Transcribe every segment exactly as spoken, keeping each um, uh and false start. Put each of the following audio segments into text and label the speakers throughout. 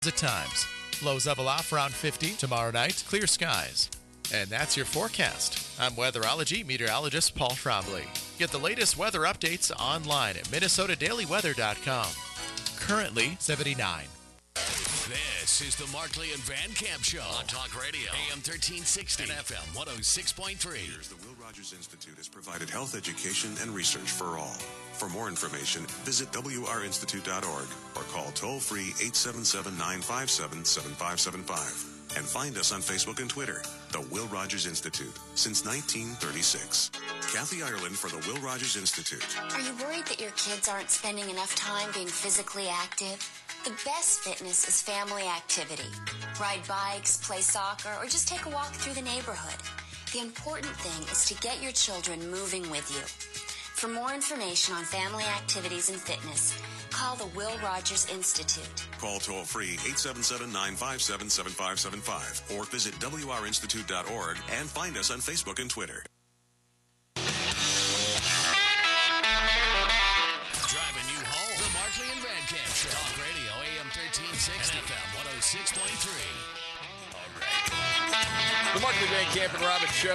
Speaker 1: At times. Lows level off around fifty. Tomorrow night, clear skies. And that's your forecast. I'm weatherology meteorologist Paul Trombley. Get the latest weather updates online at minnesota daily weather dot com. Currently seventy-nine.
Speaker 2: This is the Markley and Van Camp Show on Talk Radio, A M thirteen sixty and F M one oh six point three.
Speaker 3: Years, the Will Rogers Institute has provided health education and research for all. For more information, visit w r institute dot org or call toll-free eight seven seven, nine five seven, seven five seven five. And find us on Facebook and Twitter, the Will Rogers Institute, since nineteen thirty-six. Kathy Ireland for the Will Rogers Institute.
Speaker 4: Are you worried that your kids aren't spending enough time being physically active? The best fitness is family activity. Ride bikes, play soccer, or just take a walk through the neighborhood. The important thing is to get your children moving with you. For more information on family activities and fitness, call the Will Rogers Institute.
Speaker 3: Call toll-free eight seven seven, nine five seven, seven five seven five or visit w r institute dot org and find us on Facebook and Twitter.
Speaker 2: Driving you home, the Markley and Van Camp Show. Talk Radio, A M thirteen sixty, F M one oh six point three.
Speaker 5: All right. The Markley, Van Camp, and Robbins Show.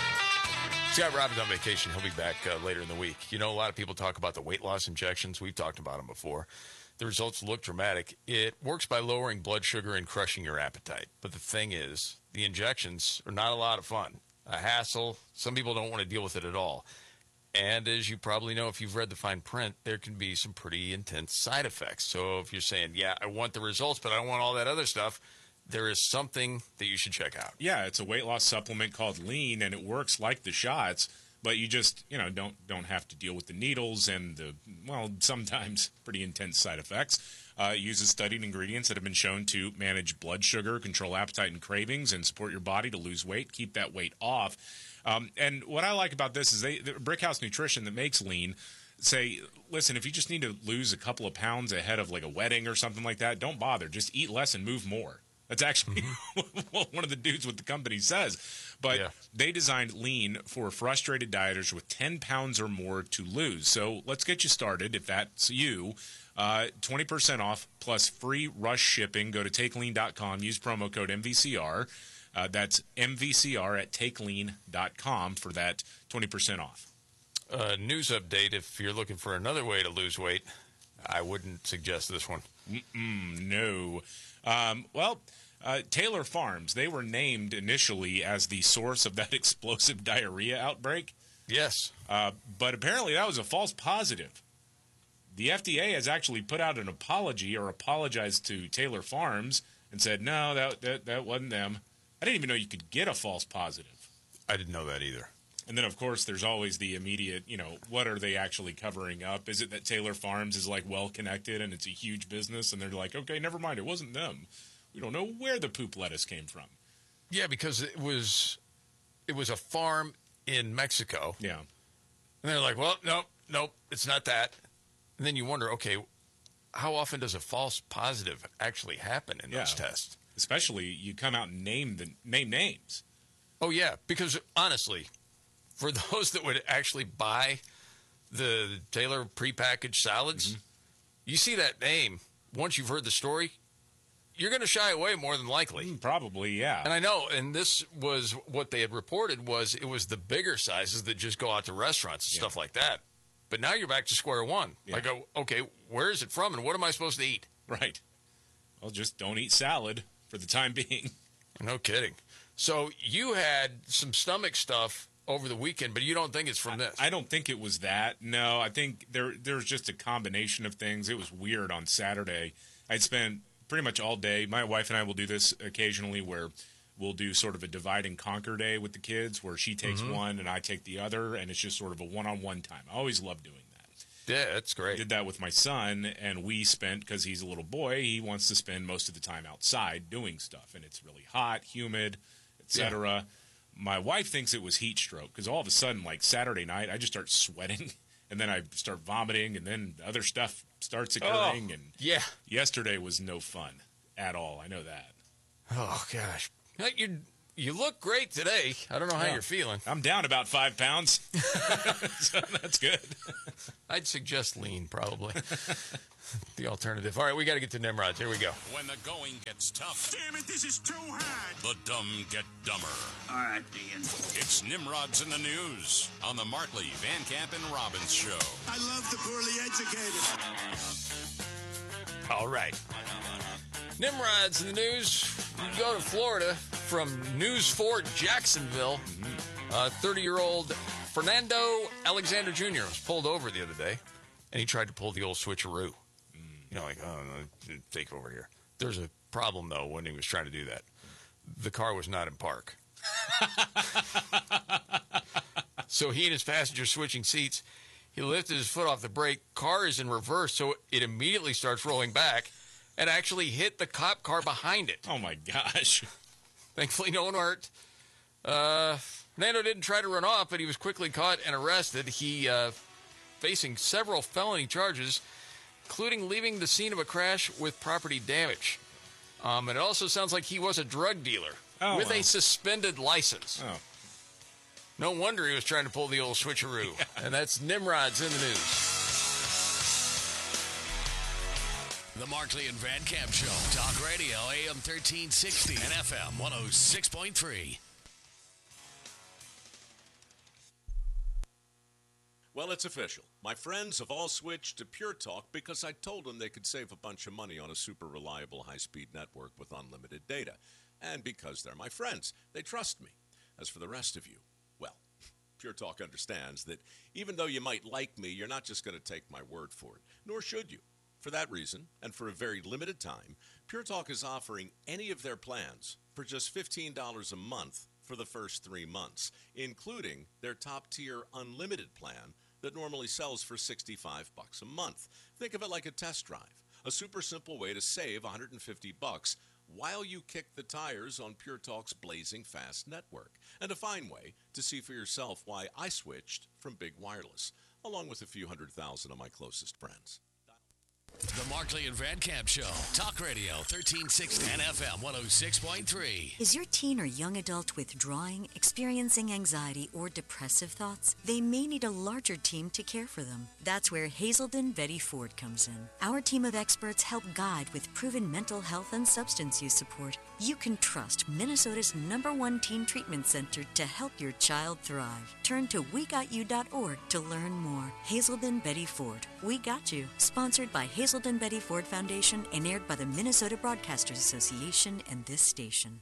Speaker 5: Scott Robbins on vacation. He'll be back uh, later in the week. You know, a lot of people talk about the weight loss injections. We've talked about them before. The results look dramatic. It works by lowering blood sugar and crushing your appetite. But the thing is, the injections are not a lot of fun. A hassle. Some people don't want to deal with it at all. And as you probably know, if you've read the fine print, there can be some pretty intense side effects. So if you're saying, yeah, I want the results, but I don't want all that other stuff, there is something that you should check out.
Speaker 6: Yeah, it's a weight loss supplement called Lean, and it works like the shots, but you just, you know, don't don't have to deal with the needles and the, well, sometimes pretty intense side effects. Uh, it uses studied ingredients that have been shown to manage blood sugar, control appetite and cravings, and support your body to lose weight, keep that weight off. Um, and what I like about this is they, the Brickhouse Nutrition that makes Lean say, listen, if you just need to lose a couple of pounds ahead of like a wedding or something like that, don't bother. Just eat less and move more. That's actually mm-hmm. what one of the dudes with the company says. But yeah. They designed Lean for frustrated dieters with ten pounds or more to lose. So let's get you started if that's you. Uh, twenty percent off plus free rush shipping. Go to take lean dot com. Use promo code M V C R. Uh, that's M V C R at take lean dot com for that twenty percent off.
Speaker 5: Uh, news update. If you're looking for another way to lose weight, I wouldn't suggest this one.
Speaker 6: Mm-mm, no. Um, well, uh, Taylor Farms, they were named initially as the source of that explosive diarrhea outbreak.
Speaker 5: Yes.
Speaker 6: Uh, but apparently that was a false positive. The F D A has actually put out an apology or apologized to Taylor Farms and said, no, that, that, that wasn't them. I didn't even know you could get a false positive.
Speaker 5: I didn't know that either.
Speaker 6: And then, of course, there's always the immediate, you know, what are they actually covering up? Is it that Taylor Farms is, like, well-connected and it's a huge business? And they're like, okay, never mind, it wasn't them. We don't know where the poop lettuce came from.
Speaker 5: Yeah, because it was it was a farm in Mexico.
Speaker 6: Yeah.
Speaker 5: And they're like, well, nope, nope, it's not that. And then you wonder, okay, how often does a false positive actually happen in
Speaker 6: yeah.
Speaker 5: those tests?
Speaker 6: Especially you come out and name the name names.
Speaker 5: Oh, yeah, because honestly, for those that would actually buy the Taylor prepackaged salads, mm-hmm. you see that name, once you've heard the story, you're going to shy away more than likely.
Speaker 6: Mm, probably, yeah.
Speaker 5: And I know, and this was what they had reported was it was the bigger sizes that just go out to restaurants and yeah. stuff like that. But now you're back to square one.
Speaker 6: Yeah.
Speaker 5: I go, okay, where is it from and what am I supposed to eat?
Speaker 6: Right. Well, just don't eat salad for the time being.
Speaker 5: No kidding. So you had some stomach stuff over the weekend, but you don't think it's from this?
Speaker 6: I don't think it was that. No, I think there there's just a combination of things. It was weird on Saturday. I'd spent pretty much all day. My wife and I will do this occasionally where we'll do sort of a divide and conquer day with the kids where she takes mm-hmm. one and I take the other, and it's just sort of a one-on-one time. I always love doing that.
Speaker 5: Yeah, that's great.
Speaker 6: I did that with my son, and we spent, because he's a little boy, he wants to spend most of the time outside doing stuff, and it's really hot, humid, et cetera. Yeah. My wife thinks it was heat stroke because all of a sudden, like Saturday night, I just start sweating, and then I start vomiting, and then other stuff starts occurring.
Speaker 5: Oh,
Speaker 6: and
Speaker 5: yeah.
Speaker 6: Yesterday was no fun at all. I know that.
Speaker 5: Oh, gosh. You you look great today. I don't know how yeah. you're feeling.
Speaker 6: I'm down about five pounds, so that's good.
Speaker 5: I'd suggest lean, probably. the alternative. All right, we got to get to Nimrods. Here we go.
Speaker 2: When the going gets tough,
Speaker 7: Damn it, this is too hard.
Speaker 2: the dumb get dumber.
Speaker 7: All right, Dean.
Speaker 2: It's Nimrods in the News on the Markley, Van Camp, and Robbins Show.
Speaker 7: I love the poorly educated.
Speaker 5: All right. Nimrods in the News. You go to Florida from News four Jacksonville. Uh, thirty-year-old Fernando Alexander Junior was pulled over the other day, and he tried to pull the old switcheroo. You know, like, oh, no, take it over here. There's a problem, though, when he was trying to do that. The car was not in park. So he and his passenger switching seats. He lifted his foot off the brake. Car is in reverse, so it immediately starts rolling back and actually hit the cop car behind it.
Speaker 6: Oh, my gosh.
Speaker 5: Thankfully, no one hurt. Uh, Fernando didn't try to run off, but he was quickly caught and arrested. He uh, facing several felony charges, including leaving the scene of a crash with property damage. Um, and it also sounds like he was a drug dealer
Speaker 6: oh,
Speaker 5: with
Speaker 6: well.
Speaker 5: a suspended license.
Speaker 6: Oh.
Speaker 5: No wonder he was trying to pull the old switcheroo. Yeah. And that's Nimrods in the News.
Speaker 2: The Markley and Van Camp Show. Talk Radio, A M thirteen sixty and F M one oh six point three.
Speaker 8: Well, it's official. My friends have all switched to Pure Talk because I told them they could save a bunch of money on a super reliable high-speed network with unlimited data. And because they're my friends, they trust me. As for the rest of you, well, Pure Talk understands that even though you might like me, you're not just going to take my word for it, nor should you. For that reason, and for a very limited time, Pure Talk is offering any of their plans for just fifteen dollars a month for the first three months, including their top-tier unlimited plan that normally sells for sixty-five bucks a month. Think of it like a test drive, a super simple way to save one hundred fifty bucks while you kick the tires on Pure Talk's blazing fast network, and a fine way to see for yourself why I switched from Big Wireless, along with a few hundred thousand of my closest friends.
Speaker 2: The Markley and Van Camp Show. Talk Radio, thirteen sixty and F M one oh six point three.
Speaker 9: Is your teen or young adult withdrawing, experiencing anxiety, or depressive thoughts? They may need a larger team to care for them. That's where Hazelden Betty Ford comes in. Our team of experts help guide with proven mental health and substance use support. You can trust Minnesota's number one teen treatment center to help your child thrive. Turn to we got you dot org to learn more. Hazelden Betty Ford. We Got You. Sponsored by Hazelden Betty Ford Foundation and aired by the Minnesota Broadcasters Association and this station.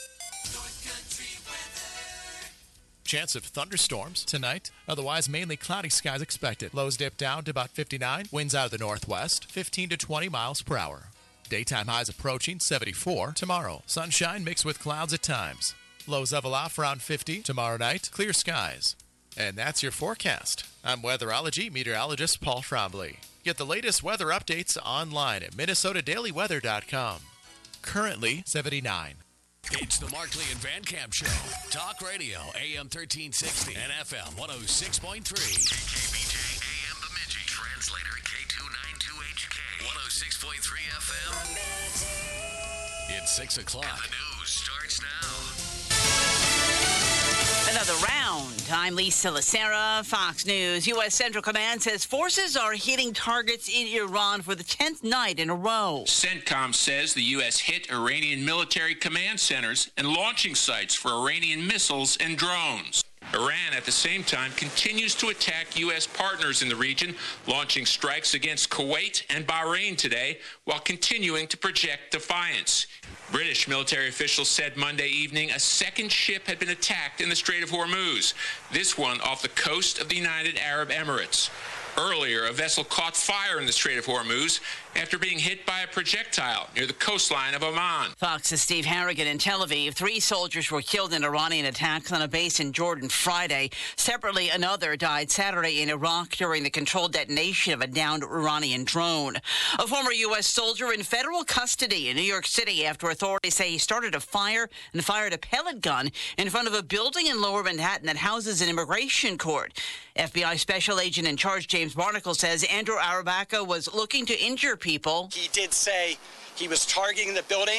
Speaker 1: Chance of thunderstorms tonight. Otherwise, mainly cloudy skies expected. Lows dip down to about fifty-nine. Winds out of the northwest, fifteen to twenty miles per hour. Daytime highs approaching seventy-four tomorrow. Sunshine mixed with clouds at times. Lows level off around fifty tomorrow night. Clear skies. And that's your forecast. I'm weatherology meteorologist Paul Trombley. Get the latest weather updates online at minnesota daily weather dot com. Currently seventy-nine.
Speaker 2: It's the Markley and Van Camp Show. Talk Radio, A M thirteen sixty and F M one oh six point three. K K B J, A M Bemidji. Translator, K two ninety-two H K. one oh six point three F M. It's six o'clock. And the news starts now.
Speaker 10: Another round. I'm Lisa Lacera, Fox News. U S. Central Command says forces are hitting targets in Iran for the tenth night in a row.
Speaker 11: CENTCOM says the U S hit Iranian military command centers and launching sites for Iranian missiles and drones. Iran, at the same time, continues to attack U S partners in the region, launching strikes against Kuwait and Bahrain today, while continuing to project defiance. British military officials said Monday evening a second ship had been attacked in the Strait of Hormuz, this one off the coast of the United Arab Emirates. Earlier, a vessel caught fire in the Strait of Hormuz after being hit by a projectile near the coastline of Oman.
Speaker 10: Fox's Steve Harrigan in Tel Aviv. Three soldiers were killed in Iranian attacks on a base in Jordan Friday. Separately, another died Saturday in Iraq during the controlled detonation of a downed Iranian drone. A former U S soldier in federal custody in New York City after authorities say he started a fire and fired a pellet gun in front of a building in Lower Manhattan that houses an immigration court. F B I Special Agent in charge James Barnacle says Andrew Arabaca was looking to injure people.
Speaker 12: He did say he was targeting the building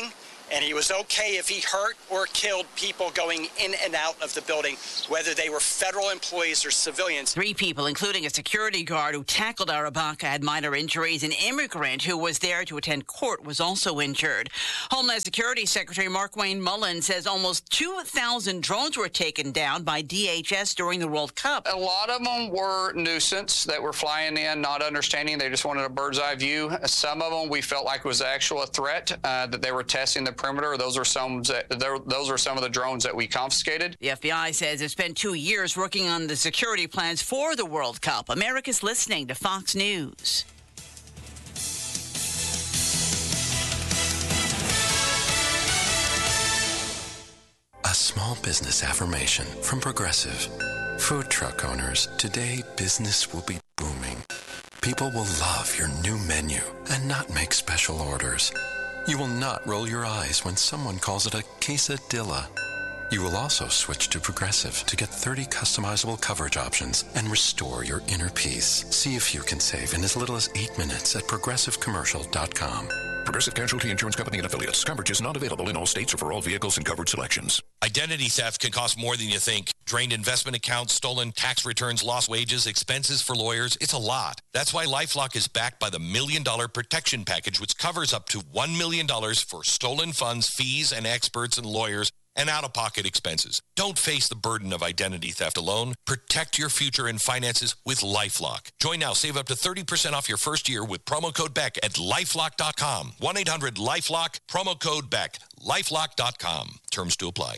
Speaker 12: and he was okay if he hurt or killed people going in and out of the building, whether they were federal employees or civilians.
Speaker 10: Three people, including a security guard who tackled Arabaka, had minor injuries. An immigrant who was there to attend court was also injured. Homeland Security Secretary Markwayne Mullen says almost two thousand drones were taken down by D H S during the World Cup.
Speaker 13: A lot of them were nuisance that were flying in, not understanding. They just wanted a bird's eye view. Some of them we felt like was actual a threat, uh, that they were testing the perimeter. Those are some that, those are some of the drones that we confiscated.
Speaker 10: The F B I says it's been two years working on the security plans for the World Cup. America's listening to Fox News.
Speaker 14: A small business affirmation from Progressive. Food truck owners, today business will be booming. People will love your new menu and not make special orders. You will not roll your eyes when someone calls it a quesadilla. You will also switch to Progressive to get thirty customizable coverage options and restore your inner peace. See if you can save in as little as eight minutes at progressive commercial dot com.
Speaker 15: Progressive Casualty Insurance Company and Affiliates. Coverage is not available in all states or for all vehicles and covered selections.
Speaker 16: Identity theft can cost more than you think. Drained investment accounts, stolen tax returns, lost wages, expenses for lawyers. It's a lot. That's why LifeLock is backed by the Million Dollar Protection Package, which covers up to one million dollars for stolen funds, fees, and experts and lawyers, and out-of-pocket expenses. Don't face the burden of identity theft alone. Protect your future and finances with LifeLock. Join now. Save up to thirty percent off your first year with promo code Beck at lifelock dot com. one eight hundred lifelock, promo code Beck, lifelock dot com. Terms to apply.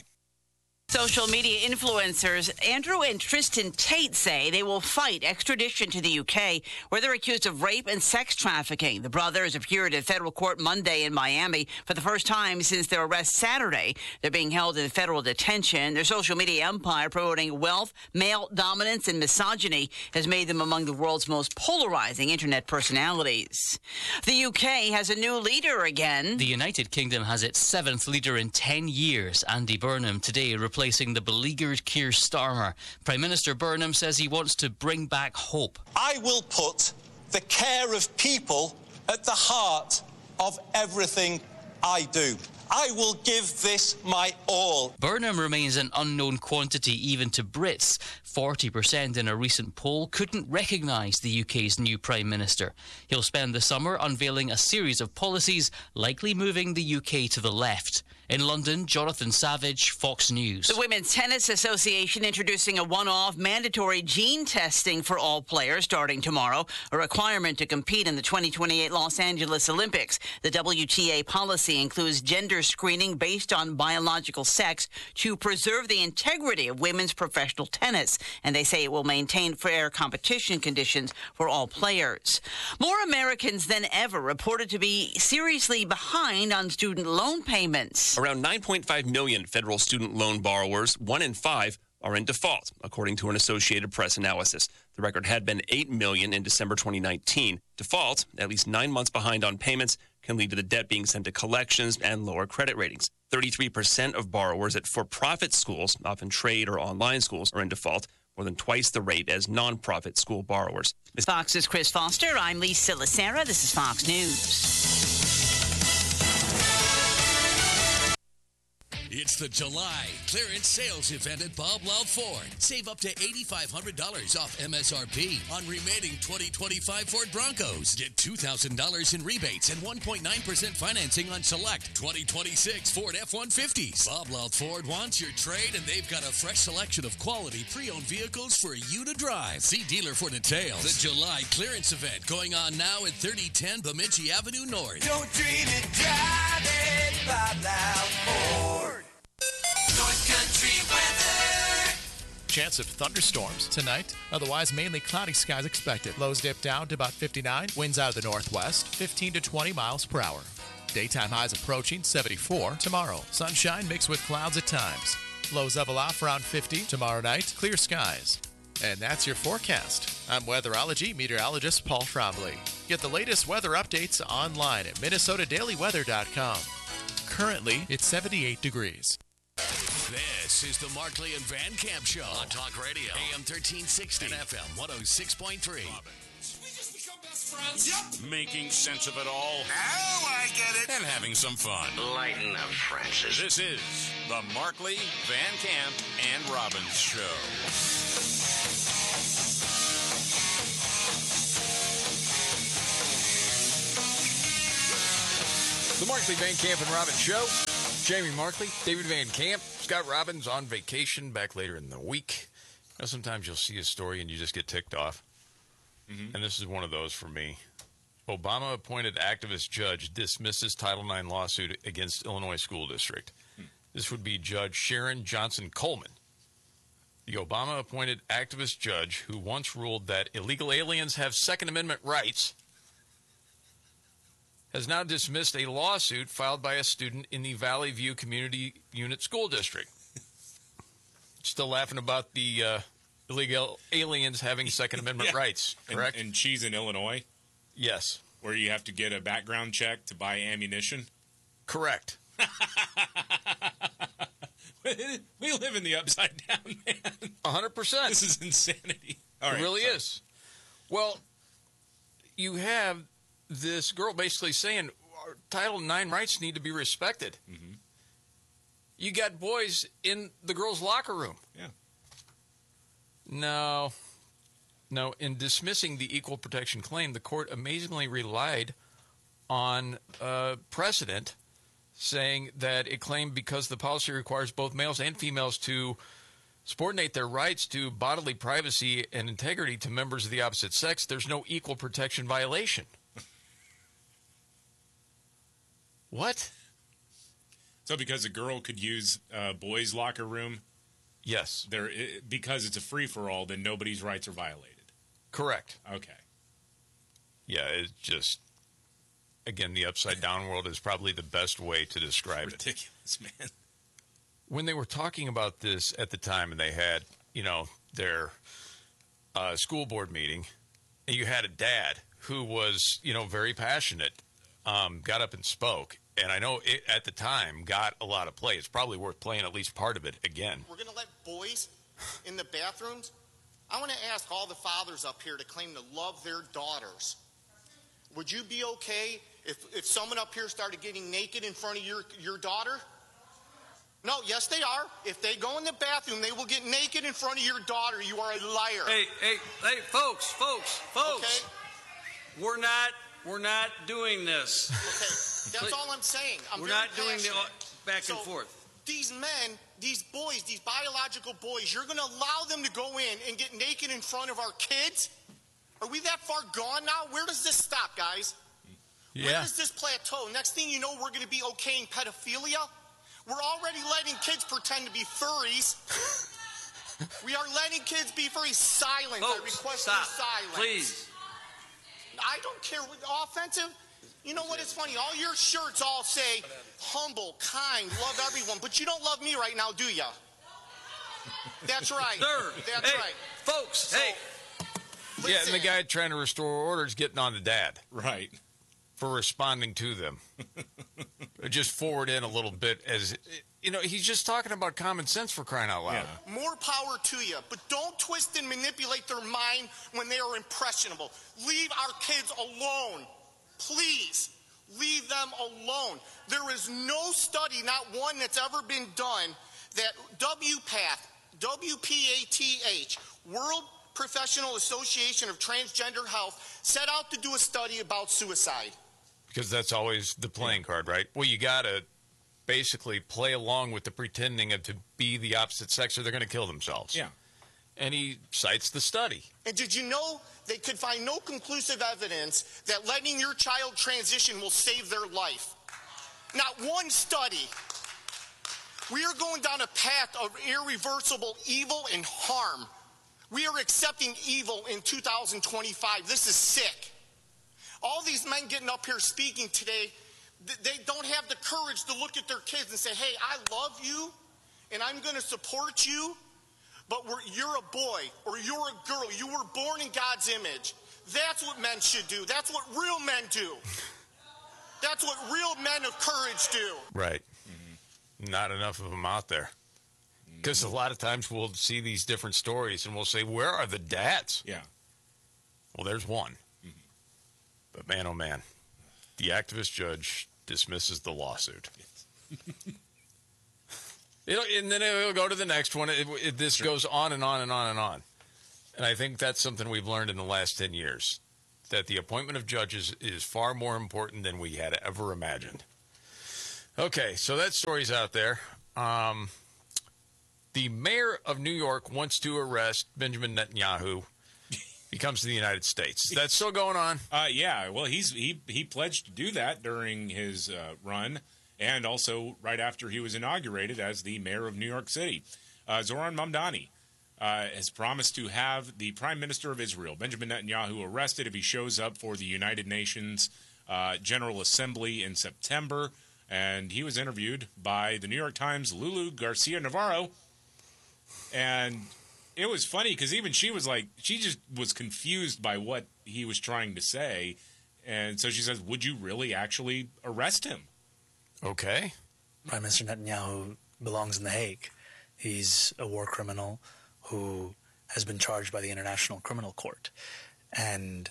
Speaker 10: Social media influencers Andrew and Tristan Tate say they will fight extradition to the U K, where they're accused of rape and sex trafficking. The brothers appeared at federal court Monday in Miami for the first time since their arrest Saturday. They're being held in federal detention. Their social media empire promoting wealth, male dominance, and misogyny has made them among the world's most polarizing internet personalities. The U K has a new leader again.
Speaker 17: The United Kingdom has its seventh leader in ten years. Andy Burnham today replaced replacing the beleaguered Keir Starmer. Prime Minister Burnham says he wants to bring back hope.
Speaker 18: I will put the care of people at the heart of everything I do. I will give this my all.
Speaker 17: Burnham remains an unknown quantity even to Brits. forty percent in a recent poll couldn't recognise the U K's new Prime Minister. He'll spend the summer unveiling a series of policies, likely moving the U K to the left. In London, Jonathan Savage, Fox News.
Speaker 10: The Women's Tennis Association introducing a one-off mandatory gene testing for all players starting tomorrow, a requirement to compete in the twenty twenty-eight Los Angeles Olympics. The W T A policy includes gender screening based on biological sex to preserve the integrity of women's professional tennis, and they say it will maintain fair competition conditions for all players. More Americans than ever reported to be seriously behind on student loan payments.
Speaker 19: Around nine point five million federal student loan borrowers, one in five, are in default, according to an Associated Press analysis. The record had been eight million in December twenty nineteen. Default, at least nine months behind on payments, can lead to the debt being sent to collections and lower credit ratings. thirty-three percent of borrowers at for-profit schools, often trade or online schools, are in default, more than twice the rate as non-profit school borrowers.
Speaker 10: Fox's Chris Foster. I'm Lisa Lacera. This is Fox News.
Speaker 2: It's the July clearance sales event at Bob Loud Ford. Save up to eight thousand five hundred dollars off M S R P on remaining twenty twenty-five Ford Broncos. Get two thousand dollars in rebates and one point nine percent financing on select twenty twenty-six Ford F one fifties. Bob Loud Ford wants your trade, and they've got a fresh selection of quality pre-owned vehicles for you to drive. See dealer for details. The July clearance event going on now at thirty ten Bemidji Avenue North.
Speaker 7: Don't dream it, drive it, Bob Loud Ford. North Country weather.
Speaker 1: Chance of thunderstorms tonight. Otherwise, mainly cloudy skies expected. Lows dip down to about fifty-nine. Winds out of the northwest, fifteen to twenty miles per hour. Daytime highs approaching seventy-four tomorrow. Sunshine mixed with clouds at times. Lows level off around fifty tomorrow night. Clear skies. And that's your forecast. I'm weatherology meteorologist Paul Trombley. Get the latest weather updates online at minnesota daily weather dot com. Currently, it's seventy-eight degrees.
Speaker 2: This is the Markley and Van Camp Show on Talk Radio, A M thirteen sixty and F M one oh six point three.
Speaker 20: Friends? Yep.
Speaker 2: Making sense of it all.
Speaker 20: Now I get it.
Speaker 2: And having some fun.
Speaker 20: Lighten up, Francis.
Speaker 2: This is the Markley, Van Camp, and Robbins Show.
Speaker 5: The Markley, Van Camp, and Robbins Show. Jamie Markley, David Van Camp, Scott Robbins on vacation, back later in the week. You know, sometimes you'll see a story and you just get ticked off. Mm-hmm. And this is one of those for me. Obama-appointed activist judge dismisses Title nine lawsuit against Illinois school district. Hmm. This would be Judge Sharon Johnson Coleman. The Obama-appointed activist judge who once ruled that illegal aliens have Second Amendment rights has now dismissed a lawsuit filed by a student in the Valley View Community Unit School District. Still laughing about the uh, illegal aliens having Second Amendment yeah. rights, correct?
Speaker 6: And, and she's in Illinois?
Speaker 5: Yes.
Speaker 6: Where you have to get a background check to buy ammunition?
Speaker 5: Correct.
Speaker 6: We live in the upside down, man.
Speaker 5: one hundred percent.
Speaker 6: This is insanity. All right,
Speaker 5: it really
Speaker 6: sorry.
Speaker 5: is. Well, you have this girl basically saying Title nine rights need to be respected. Mm-hmm. You got boys in the girls' locker room.
Speaker 6: Yeah.
Speaker 5: No. No, in dismissing the equal protection claim, the court amazingly relied on uh, precedent saying that it claimed because the policy requires both males and females to subordinate their rights to bodily privacy and integrity to members of the opposite sex, there's no equal protection violation. What?
Speaker 6: So because a girl could use a boys' locker room,
Speaker 5: yes,
Speaker 6: there because it's a free-for-all, then nobody's rights are violated.
Speaker 5: Correct.
Speaker 6: Okay.
Speaker 5: Yeah, it's just, again, the upside-down world is probably the best way to describe
Speaker 6: it's ridiculous,
Speaker 5: it.
Speaker 6: Ridiculous, man.
Speaker 5: When they were talking about this at the time, and they had, you know, their uh, school board meeting, and you had a dad who was, you know, very passionate, um, got up and spoke. And I know it, at the time, got a lot of play. It's probably worth playing at least part of it again.
Speaker 21: We're going to let boys in the bathrooms? I want to ask all the fathers up here to claim to love their daughters. Would you be okay if, if someone up here started getting naked in front of your, your daughter? No, yes, they are. If they go in the bathroom, they will get naked in front of your daughter. You are a liar.
Speaker 22: Hey, hey, hey, folks, folks, folks. Okay. We're not, we're not doing this.
Speaker 21: Okay, that's all I'm saying. I'm
Speaker 22: we're
Speaker 21: very
Speaker 22: not doing
Speaker 21: passionate.
Speaker 22: the back
Speaker 21: so,
Speaker 22: and forth.
Speaker 21: These men, these boys, these biological boys, you're going to allow them to go in and get naked in front of our kids? Are we that far gone now? Where does this stop, guys?
Speaker 5: Yeah.
Speaker 21: Where does this plateau? Next thing you know, we're going to be okaying pedophilia. We're already letting kids pretend to be furries. We are letting kids be furries. Silence.
Speaker 22: Folks,
Speaker 21: I request
Speaker 22: stop,
Speaker 21: your silence.
Speaker 22: please.
Speaker 21: I don't care. Offensive? You know what? It's funny. All your shirts all say humble, kind, love everyone, but you don't love me right now, do ya? That's right.
Speaker 22: Sir,
Speaker 21: That's
Speaker 22: hey,
Speaker 21: right.
Speaker 22: Folks,
Speaker 21: So,
Speaker 22: hey.
Speaker 21: listen.
Speaker 5: Yeah, and the guy trying to restore order is getting on the dad.
Speaker 6: Right.
Speaker 5: For responding to them. Just forward in a little bit as, you know, he's just talking about common sense for crying out loud.
Speaker 21: Yeah. More power to you, but don't twist and manipulate their mind when they are impressionable. Leave our kids alone. Please, leave them alone. There is no study, not one that's ever been done, that W PATH, W P A T H, World Professional Association of Transgender Health, set out to do a study about suicide.
Speaker 5: Because that's always the playing card, right? Well, you got to basically play along with the pretending of to be the opposite sex or they're going to kill themselves.
Speaker 6: Yeah.
Speaker 5: And he cites the study.
Speaker 21: And did you know they could find no conclusive evidence that letting your child transition will save their life? Not one study. We are going down a path of irreversible evil and harm. We are accepting evil in two thousand twenty-five. This is sick. All these men getting up here speaking today, they don't have the courage to look at their kids and say, hey, I love you and I'm going to support you. But we're, you're a boy or you're a girl. You were born in God's image. That's what men should do. That's what real men do. That's what real men of courage do.
Speaker 5: Right. Mm-hmm. Not enough of them out there. Because a lot of times we'll see these different stories and we'll say, where are the dads?
Speaker 6: Yeah.
Speaker 5: Well, there's one. Mm-hmm. But man, oh man, the activist judge dismisses the lawsuit. It'll, and then it'll go to the next one. It, it, this sure. goes on and on and on and on. And I think that's something we've learned in the last ten years, that the appointment of judges is far more important than we had ever imagined. Okay, so that story's out there. Um, the mayor of New York wants to arrest Benjamin Netanyahu. He comes to the United States. That's still going on?
Speaker 6: Uh, yeah, well, he's he he pledged to do that during his uh, run, and also right after he was inaugurated as the mayor of New York City. Uh, Zoran Mamdani uh, has promised to have the Prime Minister of Israel, Benjamin Netanyahu, arrested if he shows up for the United Nations uh, General Assembly in September. And he was interviewed by the New York Times' Lulu Garcia-Navarro. And it was funny because even she was like, she just was confused by what he was trying to say. And so she says, would you really actually arrest him?
Speaker 5: Okay.
Speaker 3: Prime Minister Netanyahu belongs in The Hague. He's a war criminal who has been charged by the International Criminal Court. And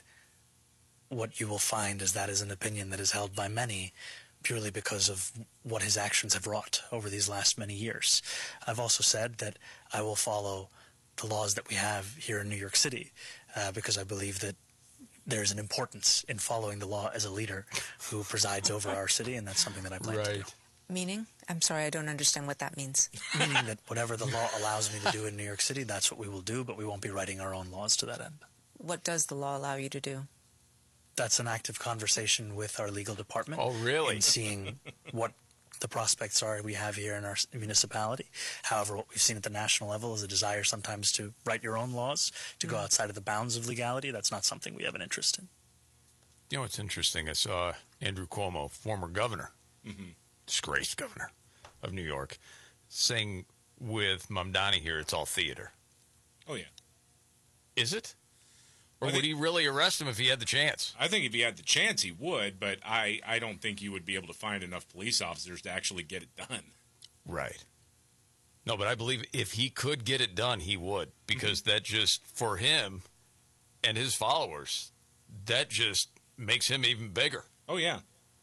Speaker 3: what you will find is that is an opinion that is held by many purely because of what his actions have wrought over these last many years. I've also said that I will follow the laws that we have here in New York City uh, because I believe that there's an importance in following the law as a leader who presides over our city, and that's something that I plan
Speaker 5: right.
Speaker 3: to do.
Speaker 4: Meaning? I'm sorry, I don't understand what that means.
Speaker 3: Meaning that whatever the law allows me to do in New York City, that's what we will do, but we won't be writing our own laws to that end.
Speaker 4: What does the law allow you to do?
Speaker 3: That's an active conversation with our legal department.
Speaker 5: Oh, really?
Speaker 3: And seeing what the prospects are we have here in our municipality. However, what we've seen at the national level is a desire sometimes to write your own laws, to go outside of the bounds of legality. That's not something we have an interest in.
Speaker 5: You know what's interesting? I saw Andrew Cuomo, former governor, mm-hmm. disgraced governor of New York, saying with Mamdani here, it's all theater.
Speaker 6: Oh, yeah.
Speaker 5: Is it? Or would he really arrest him if he had the chance?
Speaker 6: I think if he had the chance, he would, but I, I don't think you would be able to find enough police officers to actually get it done.
Speaker 5: Right. No, but I believe if he could get it done, he would, because mm-hmm. that just, for him and his followers, that just makes him even bigger.
Speaker 6: Oh, yeah.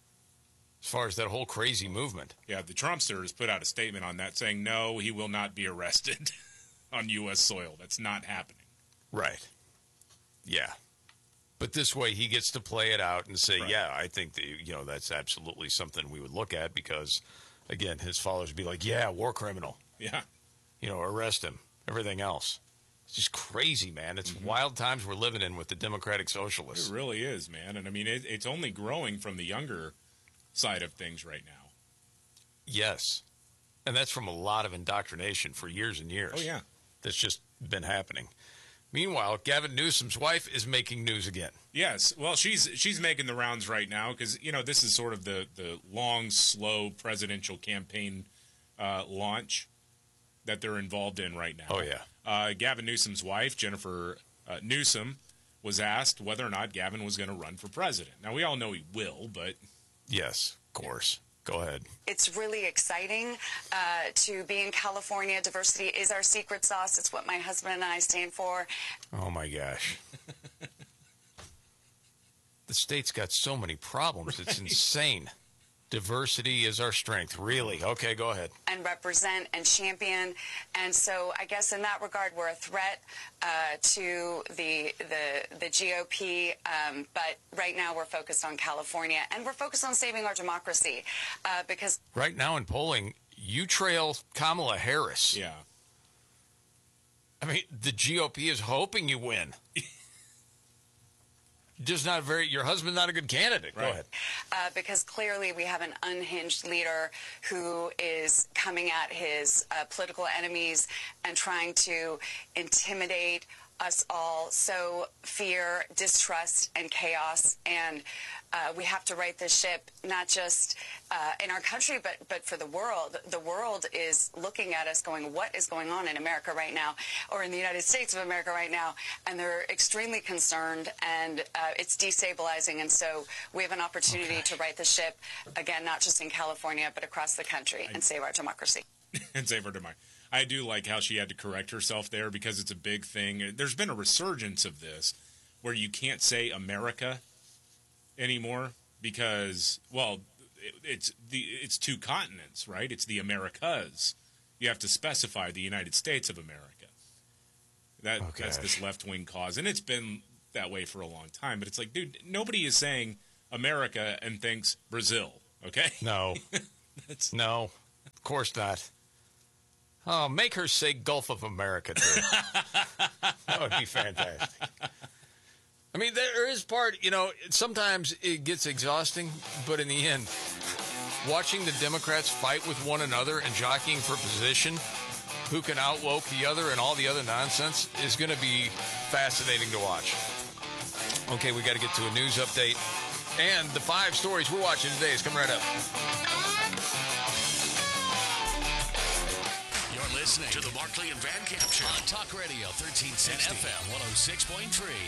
Speaker 5: As far as that whole crazy movement.
Speaker 6: Yeah, the Trumpsters put out a statement on that saying, no, he will not be arrested on U S soil. That's not happening.
Speaker 5: Right. Yeah. But this way he gets to play it out and say, right. yeah, I think that, you know, that's absolutely something we would look at because, again, his followers would be like, yeah, war criminal.
Speaker 6: Yeah.
Speaker 5: You know, arrest him. Everything else. It's just crazy, man. It's
Speaker 6: mm-hmm.
Speaker 5: wild times we're living in with the Democratic Socialists.
Speaker 6: It really is, man. And, I mean, it, it's only growing from the younger side of things right now.
Speaker 5: Yes. And that's from a lot of indoctrination for years and years.
Speaker 6: Oh, yeah.
Speaker 5: That's just been happening. Meanwhile, Gavin Newsom's wife is making news again.
Speaker 6: Yes. Well, she's she's making the rounds right now because, you know, this is sort of the, the long, slow presidential campaign uh, launch that they're involved in right now.
Speaker 5: Oh, yeah.
Speaker 6: Uh, Gavin Newsom's wife, Jennifer uh, Newsom, was asked whether or not Gavin was going to run for president. Now, we all know he will, but...
Speaker 5: Yes, of course. Go ahead.
Speaker 23: It's really exciting uh, to be in California. Diversity is our secret sauce. It's what my husband and I stand for.
Speaker 5: Oh, my gosh. The state's got so many problems. It's insane. Diversity is our strength. Really? Okay, go ahead.
Speaker 23: And represent and champion. And so I guess in that regard, we're a threat uh, to the, the, the G O P. Um, but right now we're focused on California. And we're focused on saving our democracy uh, because...
Speaker 5: Right now in polling, you trail Kamala Harris.
Speaker 6: Yeah.
Speaker 5: I mean, the G O P is hoping you win. Just not very, your husband's not a good candidate. Right. Go ahead.
Speaker 23: Uh, because clearly we have an unhinged leader who is coming at his uh, political enemies and trying to intimidate us all, sow fear, distrust, and chaos. And uh, we have to right this ship, not just uh, in our country, but, but for the world. The world is looking at us going, what is going on in America right now, or in the United States of America right now? And they're extremely concerned, and uh, it's destabilizing. And so we have an opportunity okay. to right the ship, again, not just in California, but across the country, and save our democracy.
Speaker 6: And save our democracy. I do like how she had to correct herself there because it's a big thing. There's been a resurgence of this where you can't say America anymore because, well, it, it's the it's two continents, right? It's the Americas. You have to specify the United States of America. That
Speaker 5: Okay.
Speaker 6: That's this left-wing cause, and it's been that way for a long time. But it's like, dude, nobody is saying America and thinks Brazil, okay?
Speaker 5: No.
Speaker 6: That's...
Speaker 5: No, of course not. Oh, make her say Gulf of America, too. That would be fantastic. I mean, there is part, you know, sometimes it gets exhausting, but in the end, watching the Democrats fight with one another and jockeying for position, who can outwoke the other and all the other nonsense, is going to be fascinating to watch. Okay, we got to get to a news update. And the five stories we're watching today is coming right up.
Speaker 2: You're listening to the Markley and Van Camp Show on Talk Radio thirteen sixty and F M one oh six point three.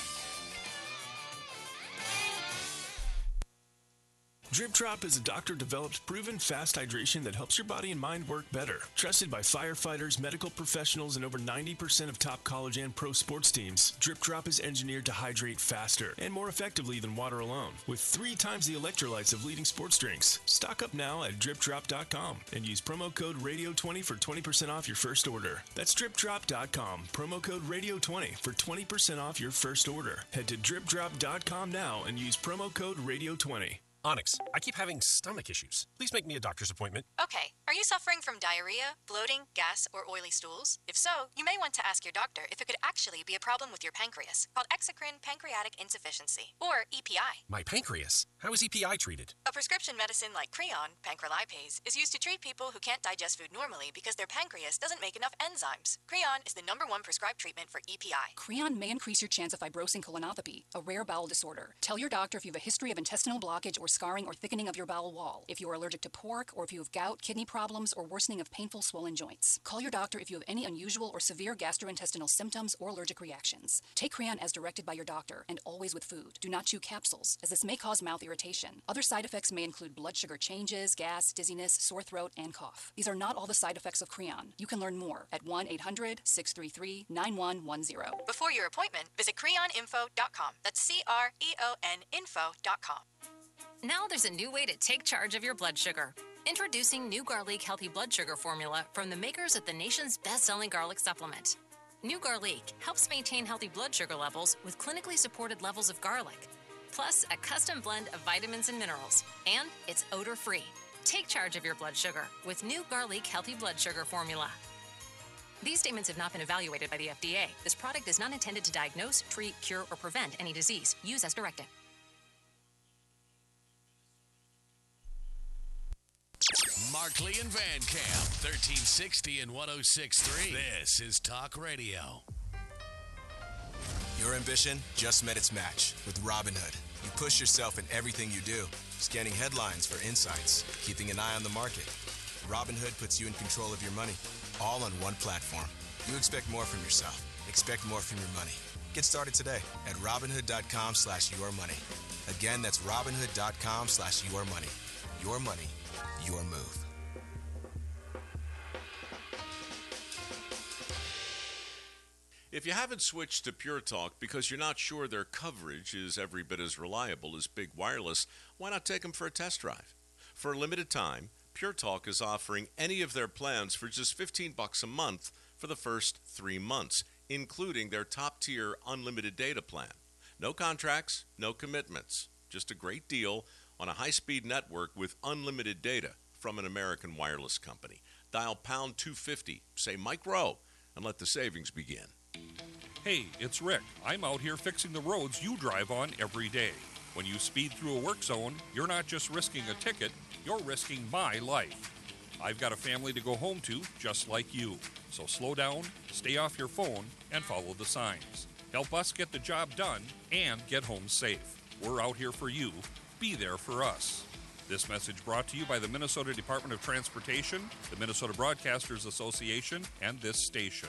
Speaker 8: Drip Drop is a doctor-developed, proven fast hydration that helps your body and mind work better. Trusted by firefighters, medical professionals, and over ninety percent of top college and pro sports teams, Drip Drop is engineered to hydrate faster and more effectively than water alone, with three times the electrolytes of leading sports drinks. Stock up now at drip drop dot com and use promo code radio twenty for twenty percent off your first order. That's drip drop dot com, promo code radio twenty for twenty percent off your first order. Head to drip drop dot com now and use promo code radio twenty.
Speaker 9: Onyx, I keep having stomach issues. Please make me a doctor's appointment.
Speaker 11: Okay, are you suffering from diarrhea, bloating, gas, or oily stools? If so, you may want to ask your doctor if it could actually be a problem with your pancreas, called exocrine pancreatic insufficiency, or E P I.
Speaker 9: My pancreas? How is E P I treated?
Speaker 11: A prescription medicine like Creon, pancrelipase, is used to treat people who can't digest food normally because their pancreas doesn't make enough enzymes. Creon is the number one prescribed treatment for E P I.
Speaker 24: Creon may increase your chance of fibrosing colonopathy, a rare bowel disorder. Tell your doctor if you have a history of intestinal blockage or scarring or thickening of your bowel wall, if you are allergic to pork, or if you have gout, kidney problems, or worsening of painful swollen joints. Call your doctor if you have any unusual or severe gastrointestinal symptoms or allergic reactions. Take Creon as directed by your doctor, and always with food. Do not chew capsules, as this may cause mouth irritation. Other side effects may include blood sugar changes, gas, dizziness, sore throat, and cough. These are not all the side effects of Creon. You can learn more at one eight hundred, six three three, nine one one zero.
Speaker 11: Before your appointment, visit creon info dot com. That's C R E O N info dot com.
Speaker 25: Now there's a new way to take charge of your blood sugar. Introducing New Garlic Healthy Blood Sugar Formula from the makers of the nation's best-selling garlic supplement. New Garlic helps maintain healthy blood sugar levels with clinically supported levels of garlic, plus a custom blend of vitamins and minerals, and it's odor-free. Take charge of your blood sugar with New Garlic Healthy Blood Sugar Formula. These statements have not been evaluated by the F D A. This product is not intended to diagnose, treat, cure, or prevent any disease. Use as directed.
Speaker 2: Markley and Van Camp, thirteen sixty and one oh six point three. This is Talk Radio.
Speaker 26: Your ambition just met its match with Robinhood. You push yourself in everything you do, scanning headlines for insights, keeping an eye on the market. Robinhood puts you in control of your money, all on one platform. You expect more from yourself. Expect more from your money. Get started today at Robinhood.com slash your money. Again, that's Robinhood.com slash your money. Your money, your move.
Speaker 27: If you haven't switched to Pure Talk because you're not sure their coverage is every bit as reliable as Big Wireless, why not take them for a test drive? For a limited time, Pure Talk is offering any of their plans for just fifteen bucks a month for the first three months, including their top-tier unlimited data plan. No contracts, no commitments, just a great deal on a high-speed network with unlimited data from an American wireless company. Dial pound two fifty, say Mike Rowe, and let the savings begin.
Speaker 28: Hey, it's Rick. I'm out here fixing the roads you drive on every day. When you speed through a work zone, you're not just risking a ticket, you're risking my life. I've got a family to go home to, just like you. So slow down, stay off your phone, and follow the signs. Help us get the job done and get home safe. We're out here for you. Be there for us. This message brought to you by the Minnesota Department of Transportation, the Minnesota Broadcasters Association, and this station.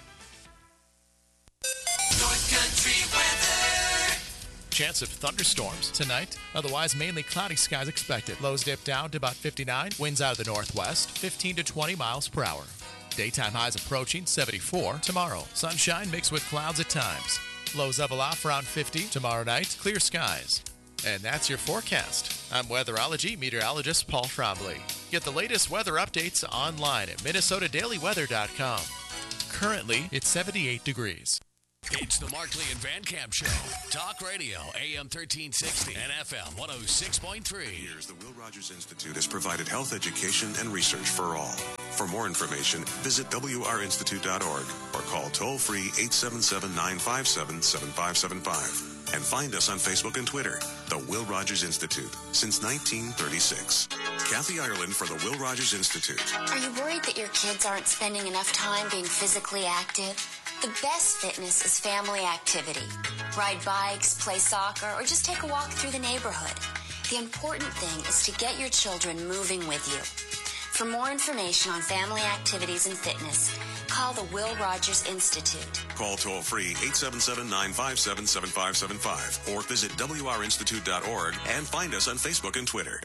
Speaker 7: North Country weather.
Speaker 1: Chance of thunderstorms tonight. Otherwise, mainly cloudy skies expected. Lows dip down to about fifty-nine. Winds out of the northwest, fifteen to twenty miles per hour. Daytime highs approaching seventy-four tomorrow. Sunshine mixed with clouds at times. Lows level off around fifty tomorrow night. Clear skies. And that's your forecast. I'm Weatherology meteorologist Paul Trombley. Get the latest weather updates online at minnesota daily weather dot com. Currently, it's seventy-eight degrees.
Speaker 2: It's the Markley and Van Camp Show. Talk Radio, A M thirteen sixty and F M one oh six point three.
Speaker 12: Years, the Will Rogers Institute has provided health education and research for all. For more information, visit w r institute dot org or call toll-free eight seven seven, nine five seven, seven five seven five. And find us on Facebook and Twitter, the Will Rogers Institute, since nineteen thirty-six. Kathy Ireland for the Will Rogers Institute.
Speaker 13: Are you worried that your kids aren't spending enough time being physically active? The best fitness is family activity. Ride bikes, play soccer, or just take a walk through the neighborhood. The important thing is to get your children moving with you. For more information on family activities and fitness, call the Will Rogers Institute.
Speaker 12: Call toll-free eight seven seven, nine five seven, seven five seven five or visit w r institute dot org and find us on Facebook and Twitter.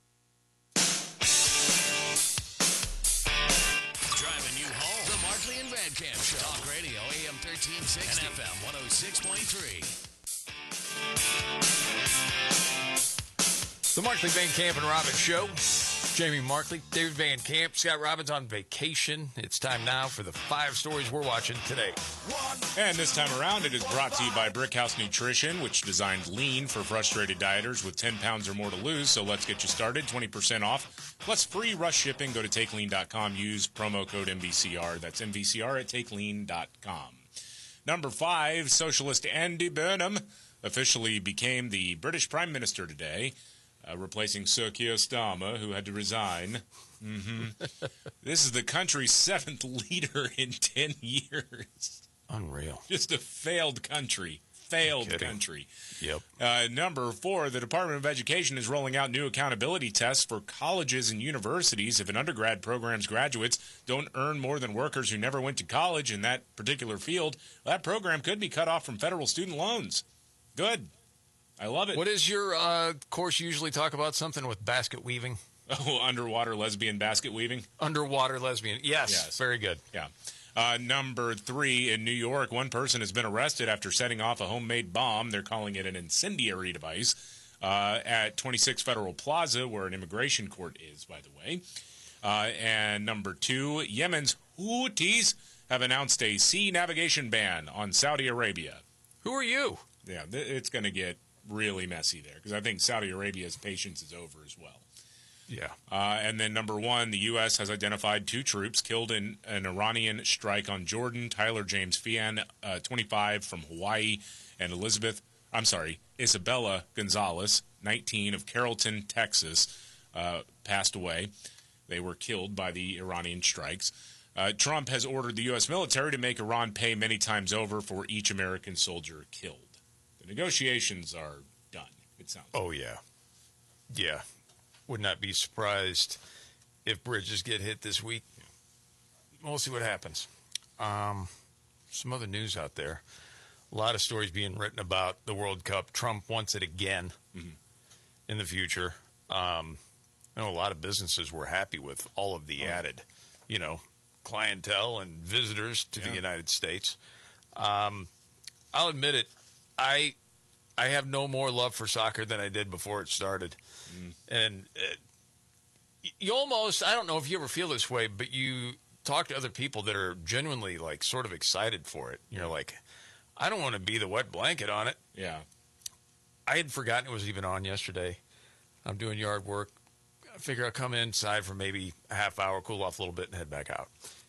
Speaker 2: Driving you home. The Markley and Van Camp Show. Talk Radio, A M thirteen sixty and F M one oh six point three.
Speaker 5: The Markley, Van Camp, and Robbins Show. Jamie Markley, David Van Camp, Scott Robbins on vacation. It's time now for the five stories we're watching today.
Speaker 6: And this time around, it is brought to you by Brickhouse Nutrition, which designed lean for frustrated dieters with ten pounds or more to lose. So let's get you started. twenty percent off, plus free rush shipping. Go to take lean dot com. Use promo code M V C R. That's M V C R at take lean dot com. Number five, Socialist Andy Burnham officially became the British Prime Minister today. Uh, replacing Sir Keir Starmer, who had to resign. Mm-hmm. This is the country's seventh leader in ten years.
Speaker 5: Unreal.
Speaker 6: Just a failed country. Failed country.
Speaker 5: Yep.
Speaker 6: Uh, number four, the Department of Education is rolling out new accountability tests for colleges and universities. If an undergrad program's graduates don't earn more than workers who never went to college in that particular field, that program could be cut off from federal student loans. Good. I love it.
Speaker 5: What is your uh, course usually talk about? Something with basket weaving?
Speaker 6: Oh, underwater lesbian basket weaving?
Speaker 5: Underwater lesbian. Yes.
Speaker 6: Yes.
Speaker 5: Very good.
Speaker 6: Yeah. Uh, number three, in New York, one person has been arrested after setting off a homemade bomb. They're calling it an incendiary device uh, at twenty-six Federal Plaza, where an immigration court is, by the way. Uh, and number two, Yemen's Houthis have announced a sea navigation ban on Saudi Arabia.
Speaker 5: Who are you?
Speaker 6: Yeah, th- it's going to get really messy there because I think Saudi Arabia's patience is over as well.
Speaker 5: Yeah.
Speaker 6: Uh, and then number one, the U S has identified two troops killed in an Iranian strike on Jordan. Tyler James Fian, uh, twenty-five, from Hawaii, and Elizabeth, I'm sorry, Isabella Gonzalez, nineteen, of Carrollton, Texas, uh, passed away. They were killed by the Iranian strikes. Uh, Trump has ordered the U S military to make Iran pay many times over for each American soldier killed. The negotiations are done, it sounds like.
Speaker 5: Oh, yeah. Yeah. Would not be surprised if bridges get hit this week. We'll see what happens. Um, some other news out there. A lot of stories being written about the World Cup. Trump wants it again mm-hmm. in the future. Um, I know a lot of businesses were happy with all of the oh. added, you know, clientele and visitors to yeah. the United States. Um, I'll admit it. I I have no more love for soccer than I did before it started. Mm. And uh, you almost, I don't know if you ever feel this way, but you talk to other people that are genuinely, like, sort of excited for it. You're like, I don't want to be the wet blanket on it.
Speaker 6: Yeah.
Speaker 5: I had forgotten it was even on yesterday. I'm doing yard work. I figure I'll come inside for maybe a half hour, cool off a little bit, and head back out.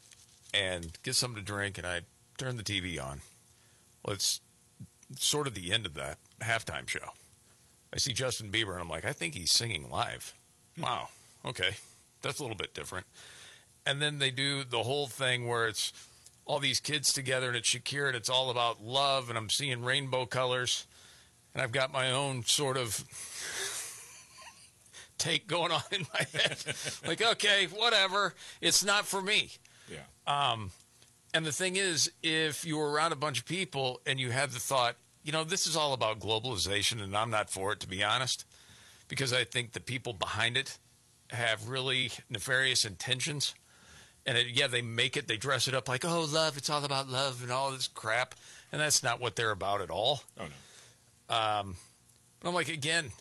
Speaker 5: And get something to drink, and I turn the T V on. Well, it's sort of the end of that halftime show. I see Justin Bieber, and I'm like, I think he's singing live. Wow. Okay. That's a little bit different. And then they do the whole thing where it's all these kids together, and it's Shakira, and it's all about love, and I'm seeing rainbow colors, and I've got my own sort of take going on in my head. Like, okay, whatever. It's not for me.
Speaker 6: Yeah.
Speaker 5: Um, and the thing is, if you were around a bunch of people and you had the thought, you know, this is all about globalization, and I'm not for it, to be honest, because I think the people behind it have really nefarious intentions. And, it, yeah, they make it, they dress it up like, oh, love, it's all about love and all this crap. And that's not what they're about at all.
Speaker 6: Oh, no.
Speaker 5: Um, but I'm like, again,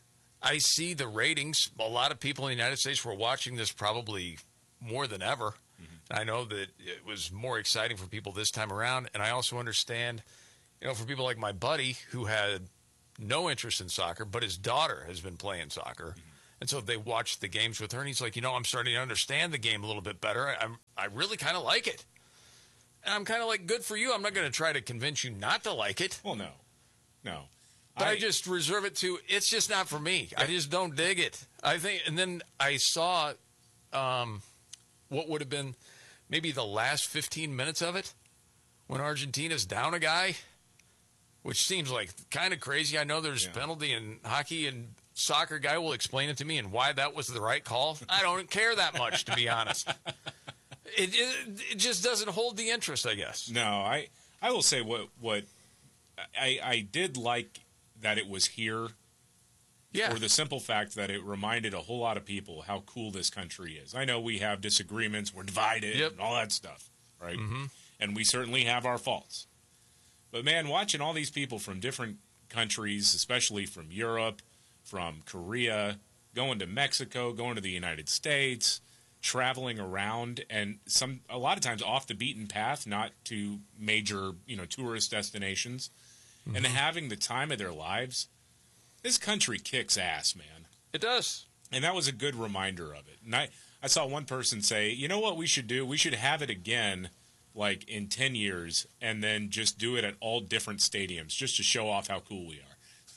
Speaker 5: I see the ratings. A lot of people in the United States were watching this probably more than ever. Mm-hmm. I know that it was more exciting for people this time around. And I also understand, you know, for people like my buddy who had no interest in soccer, but his daughter has been playing soccer. Mm-hmm. And so they watched the games with her, and he's like, you know, I'm starting to understand the game a little bit better. I, I'm, I really kind of like it. And I'm kind of like, good for you. I'm not going to try to convince you not to like it.
Speaker 6: Well, no. No.
Speaker 5: But I, I just reserve it to, it's just not for me. I just don't dig it. I think, and then I saw um, what would have been maybe the last fifteen minutes of it when Argentina's down a guy, which seems like kind of crazy. I know there's yeah. penalty in hockey, and soccer guy will explain it to me and why that was the right call. I don't care that much, to be honest. It, it it just doesn't hold the interest, I guess.
Speaker 6: No, I I will say what what I I did like that it was here. Yeah. For the simple fact that it reminded a whole lot of people how cool this country is. I know we have disagreements, we're divided, yep. and all that stuff, right? Mm-hmm. And we certainly have our faults. But man, watching all these people from different countries, especially from Europe, from Korea, going to Mexico, going to the United States, traveling around, and some a lot of times off the beaten path, not to major, you know, tourist destinations, mm-hmm. and having the time of their lives. This country kicks ass, man.
Speaker 5: It does.
Speaker 6: And that was a good reminder of it. And I, I saw one person say, you know what we should do? We should have it again, like in ten years, and then just do it at all different stadiums just to show off how cool we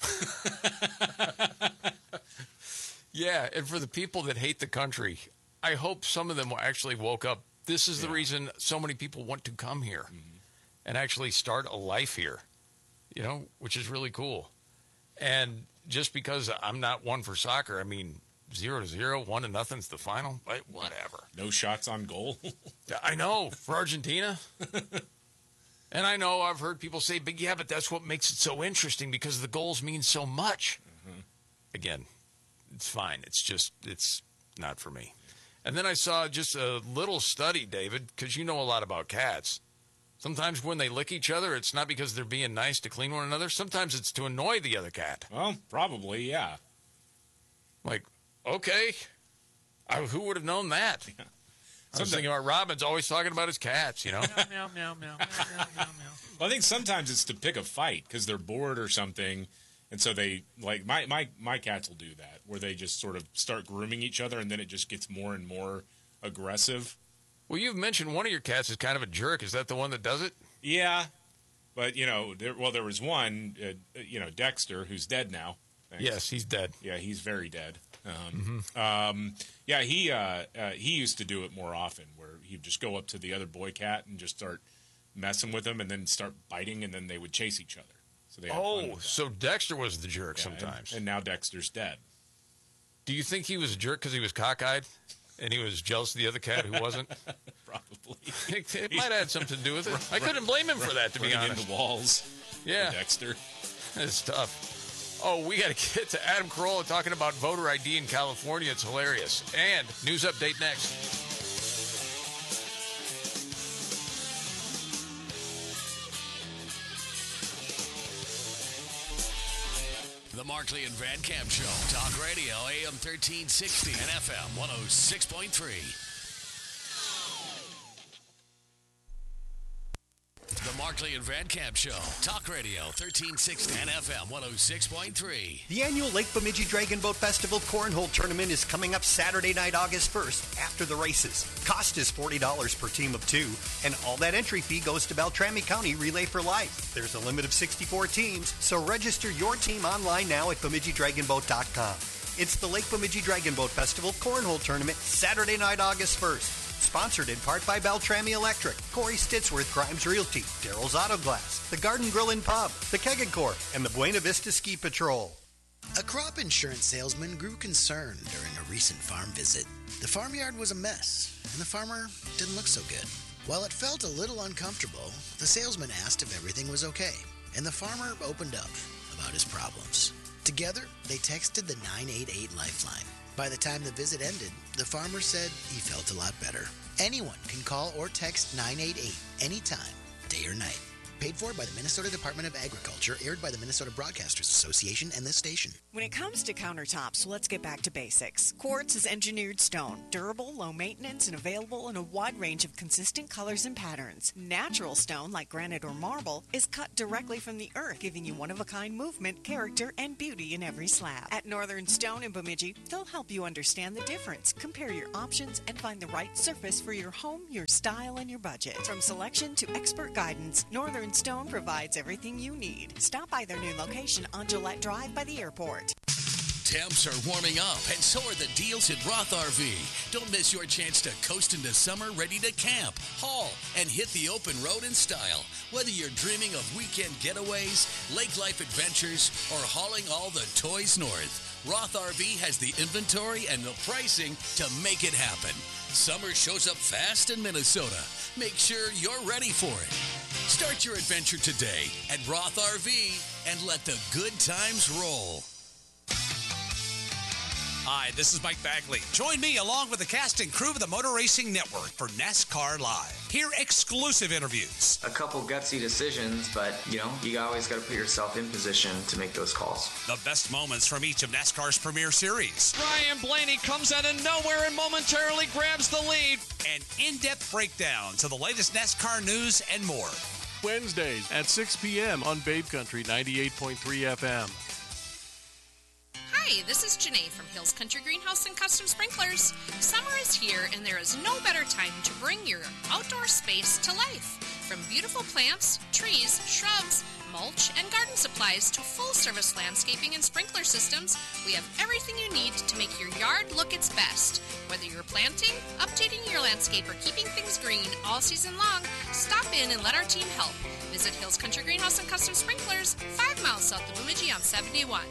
Speaker 6: are.
Speaker 5: Yeah, and for the people that hate the country, I hope some of them actually woke up. This is the yeah. reason so many people want to come here mm-hmm. and actually start a life here, you know, which is really cool. And just because I'm not one for soccer, I mean, zero to zero, one to nothing's the final. But whatever.
Speaker 6: No shots on goal.
Speaker 5: I know, for Argentina. And I know I've heard people say, but yeah, but that's what makes it so interesting because the goals mean so much. Mm-hmm. Again, it's fine. It's just, it's not for me. And then I saw just a little study, David, because you know a lot about cats. Sometimes when they lick each other, it's not because they're being nice to clean one another. Sometimes it's to annoy the other cat.
Speaker 6: Well, probably, yeah.
Speaker 5: Like, okay. I, who would have known that? Yeah. I was thinking about Robin's always talking about his cats, you know?
Speaker 6: meow, meow, meow, meow, meow, meow, meow. Well, I think sometimes it's to pick a fight because they're bored or something. And so they, like, my, my, my cats will do that, where they just sort of start grooming each other, and then it just gets more and more aggressive.
Speaker 5: Well, you've mentioned one of your cats is kind of a jerk. Is that the one that does it?
Speaker 6: Yeah. But, you know, there, well, there was one, uh, you know, Dexter, who's dead now. Thanks.
Speaker 5: Yes, he's dead.
Speaker 6: Yeah, he's very dead. Um, mm-hmm. um, yeah, he uh, uh, he used to do it more often, where he'd just go up to the other boy cat and just start messing with him and then start biting, and then they would chase each other. So they
Speaker 5: oh, so Dexter was the jerk
Speaker 6: yeah,
Speaker 5: sometimes.
Speaker 6: And, and now Dexter's dead.
Speaker 5: Do you think he was a jerk because he was cockeyed? And he was jealous of the other cat who wasn't?
Speaker 6: Probably.
Speaker 5: It, it might have had something to do with it. I couldn't blame him for that, to be honest.
Speaker 6: Into walls.
Speaker 5: Yeah.
Speaker 6: Dexter.
Speaker 5: It's tough. Oh, we got to get to Adam Carolla talking about voter I D in California. It's hilarious. And news update next.
Speaker 2: The Markley and Van Camp Show. Talk Radio, A M thirteen sixty and F M one oh six point three. The Markley and Van Camp Show. Talk Radio, thirteen sixty and F M one oh six point three.
Speaker 10: The annual Lake Bemidji Dragon Boat Festival Cornhole Tournament is coming up Saturday night, August first, after the races. Cost is forty dollars per team of two, and all that entry fee goes to Beltrami County Relay for Life. There's a limit of sixty-four teams, so register your team online now at Bemidji Dragon Boat dot com. It's the Lake Bemidji Dragon Boat Festival Cornhole Tournament, Saturday night, August first. Sponsored in part by Beltrami Electric, Corey Stitzworth Grimes Realty, Daryl's Auto Glass, the Garden Grill and Pub, the Keggin Corp, and the Buena Vista Ski Patrol.
Speaker 14: A crop insurance salesman grew concerned during a recent farm visit. The farmyard was a mess, and the farmer didn't look so good. While it felt a little uncomfortable, the salesman asked if everything was okay, and the farmer opened up about his problems. Together, they texted the nine eight eight Lifeline. By the time the visit ended, the farmer said he felt a lot better. Anyone can call or text nine eight eight anytime, day or night. Paid for by the Minnesota Department of Agriculture, aired by the Minnesota Broadcasters Association and this station.
Speaker 15: When it comes to countertops, let's get back to basics. Quartz is engineered stone, durable, low maintenance, and available in a wide range of consistent colors and patterns. Natural stone, like granite or marble, is cut directly from the earth, giving you one-of-a-kind movement, character, and beauty in every slab. At Northern Stone in Bemidji, they'll help you understand the difference, compare your options, and find the right surface for your home, your style, and your budget. From selection to expert guidance, Northern Stone provides everything you need. Stop by their new location on Gillette Drive by the airport.
Speaker 2: Temps are warming up, and so are the deals at Roth R V. Don't miss your chance to coast into summer ready to camp, haul, and hit the open road in style. Whether you're dreaming of weekend getaways, lake life adventures, or hauling all the toys north, Roth R V has the inventory and the pricing to make it happen. Summer shows up fast in Minnesota. Make sure you're ready for it. Start your adventure today at Roth R V and let the good times roll.
Speaker 16: Hi, this is Mike Bagley. Join me along with the cast and crew of the Motor Racing Network for NASCAR Live. Hear exclusive interviews.
Speaker 17: A couple gutsy decisions, but, you know, you always got to put yourself in position to make those calls.
Speaker 16: The best moments from each of NASCAR's premier series.
Speaker 18: Ryan Blaney comes out of nowhere and momentarily grabs the lead.
Speaker 16: And in-depth breakdowns of the latest NASCAR news and more.
Speaker 19: Wednesdays at six p.m. on Babe Country ninety-eight point three F M.
Speaker 20: Hi, this is Janae from Hills Country Greenhouse and Custom Sprinklers. Summer is here, and there is no better time to bring your outdoor space to life. From beautiful plants, trees, shrubs, mulch, and garden supplies to full-service landscaping and sprinkler systems, we have everything you need to make your yard look its best. Whether you're planting, updating your landscape, or keeping things green all season long, stop in and let our team help. Visit Hills Country Greenhouse and Custom Sprinklers, five miles south of Bemidji on seventy-one.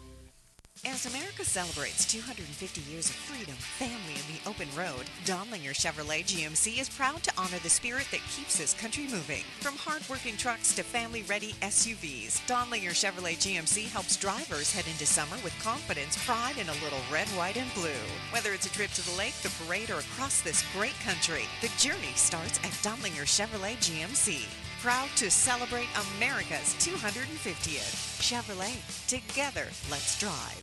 Speaker 15: As America celebrates two hundred fifty years of freedom, family, and the open road, Donlinger Chevrolet G M C is proud to honor the spirit that keeps this country moving. From hard-working trucks to family-ready S U Vs, Donlinger Chevrolet G M C helps drivers head into summer with confidence, pride, and a little red, white, and blue. Whether it's a trip to the lake, the parade, or across this great country, the journey starts at Donlinger Chevrolet G M C. Proud to celebrate America's two hundred fiftieth. Chevrolet, together, let's drive.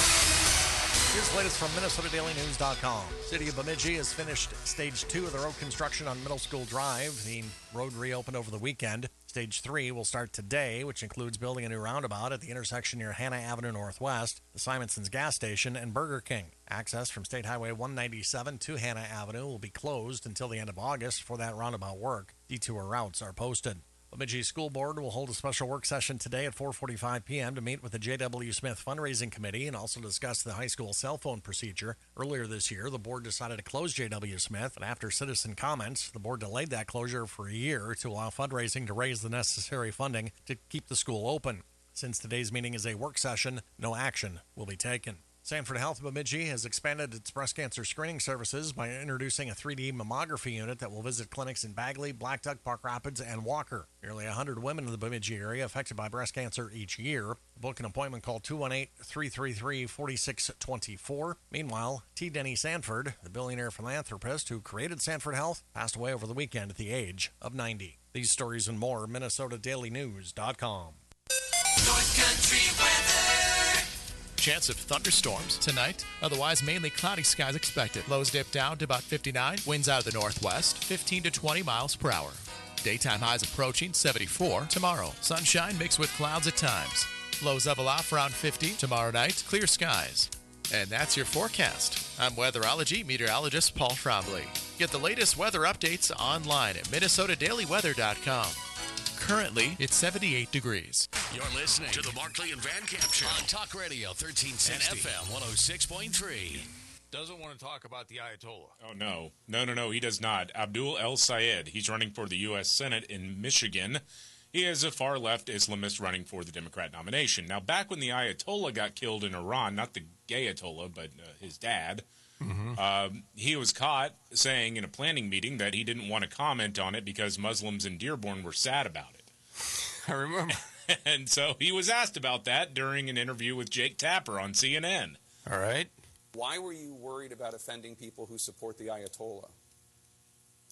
Speaker 21: Here's the latest from Minnesota Daily News dot com. City of Bemidji has finished Stage two of the road construction on Middle School Drive. The road reopened over the weekend. Stage three will start today, which includes building a new roundabout at the intersection near Hannah Avenue Northwest, the Simonson's gas station, and Burger King. Access from State Highway one ninety-seven to Hannah Avenue will be closed until the end of August for that roundabout work. Detour routes are posted. Bemidji School Board will hold a special work session today at four forty-five p.m. to meet with the J W. Smith Fundraising Committee and also discuss the high school cell phone procedure. Earlier this year, the board decided to close J W. Smith, and after citizen comments, the board delayed that closure for a year to allow fundraising to raise the necessary funding to keep the school open. Since today's meeting is a work session, no action will be taken. Sanford Health Bemidji has expanded its breast cancer screening services by introducing a three D mammography unit that will visit clinics in Bagley, Black Duck, Park Rapids, and Walker. Nearly one hundred women in the Bemidji area affected by breast cancer each year. Book an appointment, call two one eight, three three three, four six two four. Meanwhile, T. Denny Sanford, the billionaire philanthropist who created Sanford Health, passed away over the weekend at the age of ninety. These stories and more, Minnesota Daily News dot com.
Speaker 7: North Country weather.
Speaker 1: Chance of thunderstorms tonight. Otherwise, mainly cloudy skies expected. Lows dip down to about fifty-nine. Winds out of the northwest, fifteen to twenty miles per hour. Daytime highs approaching seventy-four. Tomorrow, sunshine mixed with clouds at times. Lows level off around fifty. Tomorrow night, clear skies. And that's your forecast. I'm weatherology meteorologist Paul Trombley. Get the latest weather updates online at Minnesota Daily Weather dot com. Currently, it's seventy-eight degrees.
Speaker 2: You're listening to the Markley and Van Camp Show on Talk Radio thirteen sixty and F M one oh six point three.
Speaker 5: Doesn't want to talk about the Ayatollah.
Speaker 6: Oh, no. No, no, no, he does not. Abdul El-Sayed, he's running for the U S Senate in Michigan. He is a far-left Islamist running for the Democrat nomination. Now, back when the Ayatollah got killed in Iran, not the Gayatollah, but uh, his dad, mm-hmm. um, he was caught saying in a planning meeting that he didn't want to comment on it because Muslims in Dearborn were sad about it.
Speaker 5: I remember.
Speaker 6: And so he was asked about that during an interview with Jake Tapper on C N N.
Speaker 5: All right.
Speaker 22: Why were you worried about offending people who support the Ayatollah?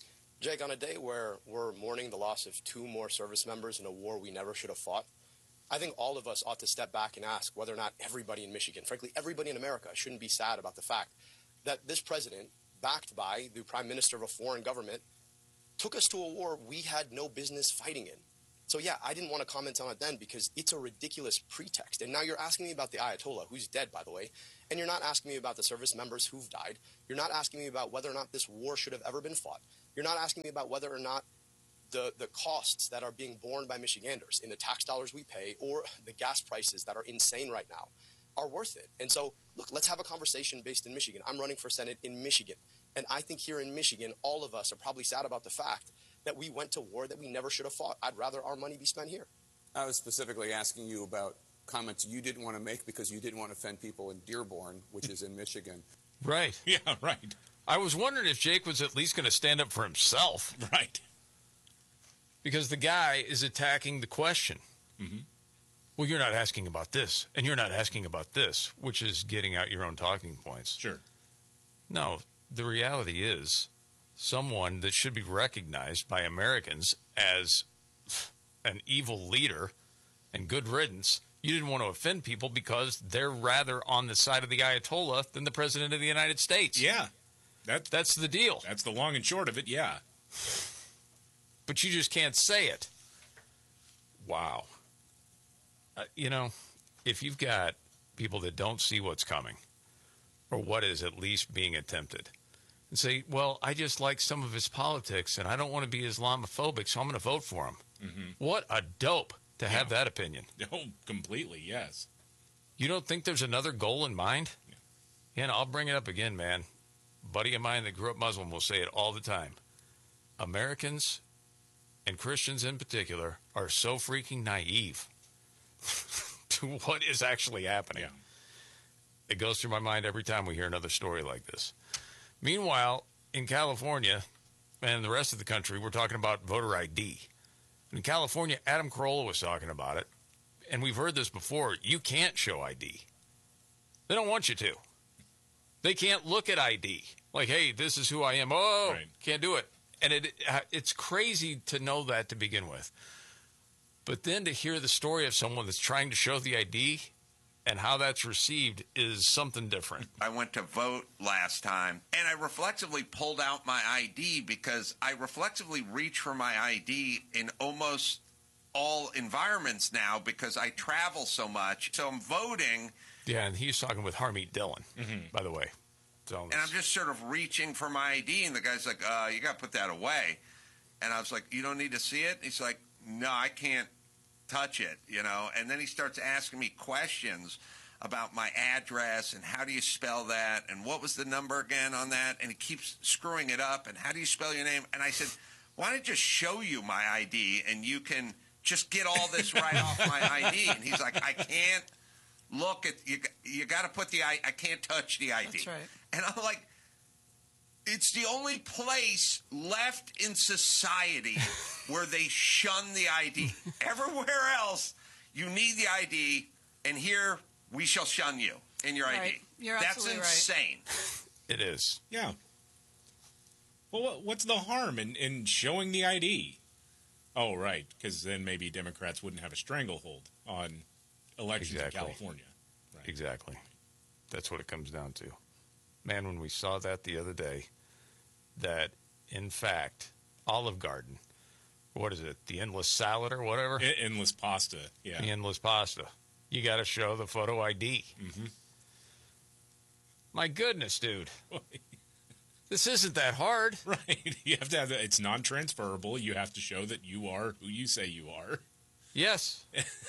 Speaker 3: Jake, on a day where we're mourning the loss of two more service members in a war we never should have fought, I think all of us ought to step back and ask whether or not everybody in Michigan, frankly, everybody in America, shouldn't be sad about the fact that this president, backed by the prime minister of a foreign government, took us to a war we had no business fighting in. So, yeah, I didn't want to comment on it then because it's a ridiculous pretext. And now you're asking me about the Ayatollah, who's dead, by the way, and you're not asking me about the service members who've died. You're not asking me about whether or not this war should have ever been fought. You're not asking me about whether or not the, the costs that are being borne by Michiganders in the tax dollars we pay or the gas prices that are insane right now are worth it. And so, look, let's have a conversation based in Michigan. I'm running for Senate in Michigan. And I think here in Michigan, all of us are probably sad about the fact that we went to war that we never should have fought. I'd rather our money be spent here.
Speaker 4: I was specifically asking you about comments you didn't want to make because you didn't want to offend people in Dearborn, which is in Michigan.
Speaker 5: Right.
Speaker 6: Yeah, right.
Speaker 5: I was wondering if Jake was at least going to stand up for himself.
Speaker 6: Right.
Speaker 5: Because the guy is attacking the question.
Speaker 6: Mm-hmm.
Speaker 5: Well, you're not asking about this, and you're not asking about this, which is getting out your own talking points.
Speaker 6: Sure.
Speaker 5: No, the reality is someone that should be recognized by Americans as an evil leader and good riddance. You didn't want to offend people because they're rather on the side of the Ayatollah than the President of the United States.
Speaker 6: Yeah. That,
Speaker 5: that's the deal.
Speaker 6: That's the long and short of it, yeah.
Speaker 5: But you just can't say it. Wow. Uh, you know, if you've got people that don't see what's coming or what is at least being attempted and say, well, I just like some of his politics and I don't want to be Islamophobic, so I'm going to vote for him.
Speaker 6: Mm-hmm.
Speaker 5: What a dope to have
Speaker 6: Yeah.
Speaker 5: that opinion.
Speaker 6: Oh, completely, yes.
Speaker 5: You don't think there's another goal in mind? Yeah, and I'll bring it up again, man. A buddy of mine that grew up Muslim will say it all the time. Americans, and Christians in particular, are so freaking naive to what is actually happening.
Speaker 6: Yeah.
Speaker 5: It goes through my mind every time we hear another story like this. Meanwhile, in California and the rest of the country, we're talking about voter I D. In California, Adam Carolla was talking about it, and we've heard this before. You can't show I D. They don't want you to. They can't look at I D. Like, hey, this is who I am. Oh,
Speaker 6: Right.
Speaker 5: can't do it. And it it's crazy to know that to begin with. But then to hear the story of someone that's trying to show the I D and how that's received is something different.
Speaker 8: I went to vote last time, and I reflexively pulled out my I D because I reflexively reach for my I D in almost all environments now because I travel so much. So I'm voting.
Speaker 5: Yeah, and he's talking with Harmeet Dillon,
Speaker 6: Mm-hmm.
Speaker 5: by the way. So
Speaker 8: And I'm just sort of reaching for my I D, and the guy's like, uh, you got to put that away. And I was like, you don't need to see it? He's like, no, I can't touch it, you know. And then he starts asking me questions about my address and how do you spell that and what was the number again on that, and he keeps screwing it up, and how do you spell your name? And I said, why don't I just show you my I D, and you can just get all this right off my I D? And he's like, I can't look at you. You got to put the I. I can't touch the I D.
Speaker 9: That's right.
Speaker 8: And I'm like, it's the only place left in society where they shun the I D. Everywhere else, you need the I D, and here we shall shun you in your I D.
Speaker 9: Right. You're
Speaker 8: That's
Speaker 9: absolutely right.
Speaker 8: insane.
Speaker 5: It is.
Speaker 6: Yeah. Well, what- what's the harm in, in showing the I D? Oh, right, because then maybe Democrats wouldn't have a stranglehold on elections
Speaker 5: Exactly.
Speaker 6: in California.
Speaker 5: Exactly. That's what it comes down to. Man, when we saw that the other day, that, in fact, Olive Garden, what is it, the endless salad or whatever?
Speaker 6: E- endless pasta, yeah.
Speaker 5: The endless pasta. You got to show the photo I D.
Speaker 6: Mm-hmm.
Speaker 5: My goodness, dude. This isn't that hard.
Speaker 6: Right. You have to have that. It's non-transferable. You have to show that you are who you say you are.
Speaker 5: Yes.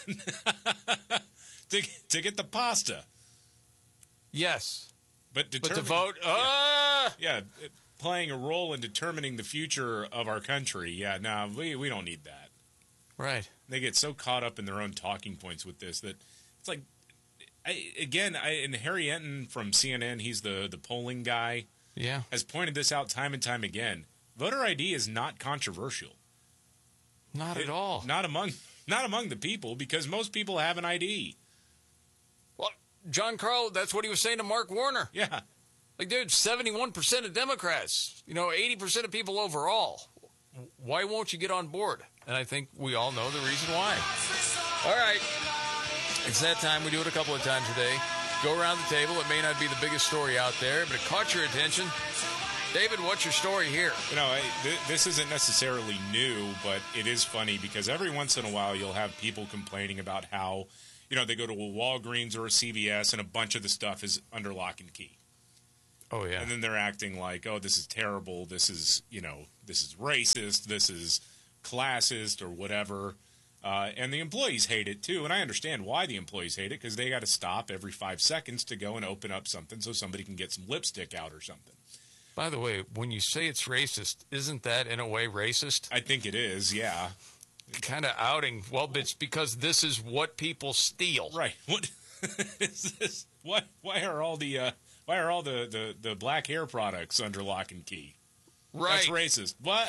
Speaker 6: to, to get the pasta.
Speaker 5: Yes.
Speaker 6: But,
Speaker 5: But to
Speaker 6: determine-
Speaker 5: vote, ah!
Speaker 6: Yeah, yeah, playing a role in determining the future of our country. Yeah, no, we, we don't need that.
Speaker 5: Right.
Speaker 6: They get so caught up in their own talking points with this that it's like, I, again, I, and Harry Enton from C N N, he's the, the polling guy,
Speaker 5: Yeah.
Speaker 6: has pointed this out time and time again. Voter I D is not controversial.
Speaker 5: Not
Speaker 6: It-
Speaker 5: at all.
Speaker 6: Not among not among the people, because most people have an I D.
Speaker 5: Well, John Carl, that's what he was saying to Mark Warner.
Speaker 6: Yeah.
Speaker 5: Like, dude, seventy-one percent of Democrats, you know, eighty percent of people overall. why won't you get on board? And I think we all know the reason why. All right. It's that time. We do it a couple of times a day. Go around the table. It may not be the biggest story out there, but it caught your attention. David, what's your story here? You know, I, th- this isn't necessarily new, but it is funny because every once in a while you'll have people complaining about how, you know, they go to a Walgreens or a C V S and a bunch of the stuff is under lock and key. Oh, yeah. And then they're acting like, oh, this is terrible. This is, you know, this is racist. This is classist or whatever. Uh, and the employees hate it, too. And I understand why the employees hate it, because they got to stop every five seconds to go and open up something so somebody can get some lipstick out or something. By the way, when you say it's racist, isn't that in a way racist? I think it is, yeah. Kind of outing, well, it's because this is what people steal. Right. What is this? What? Why are all the uh, why are all the, the, the black hair products under lock and key? Right. That's racist. What?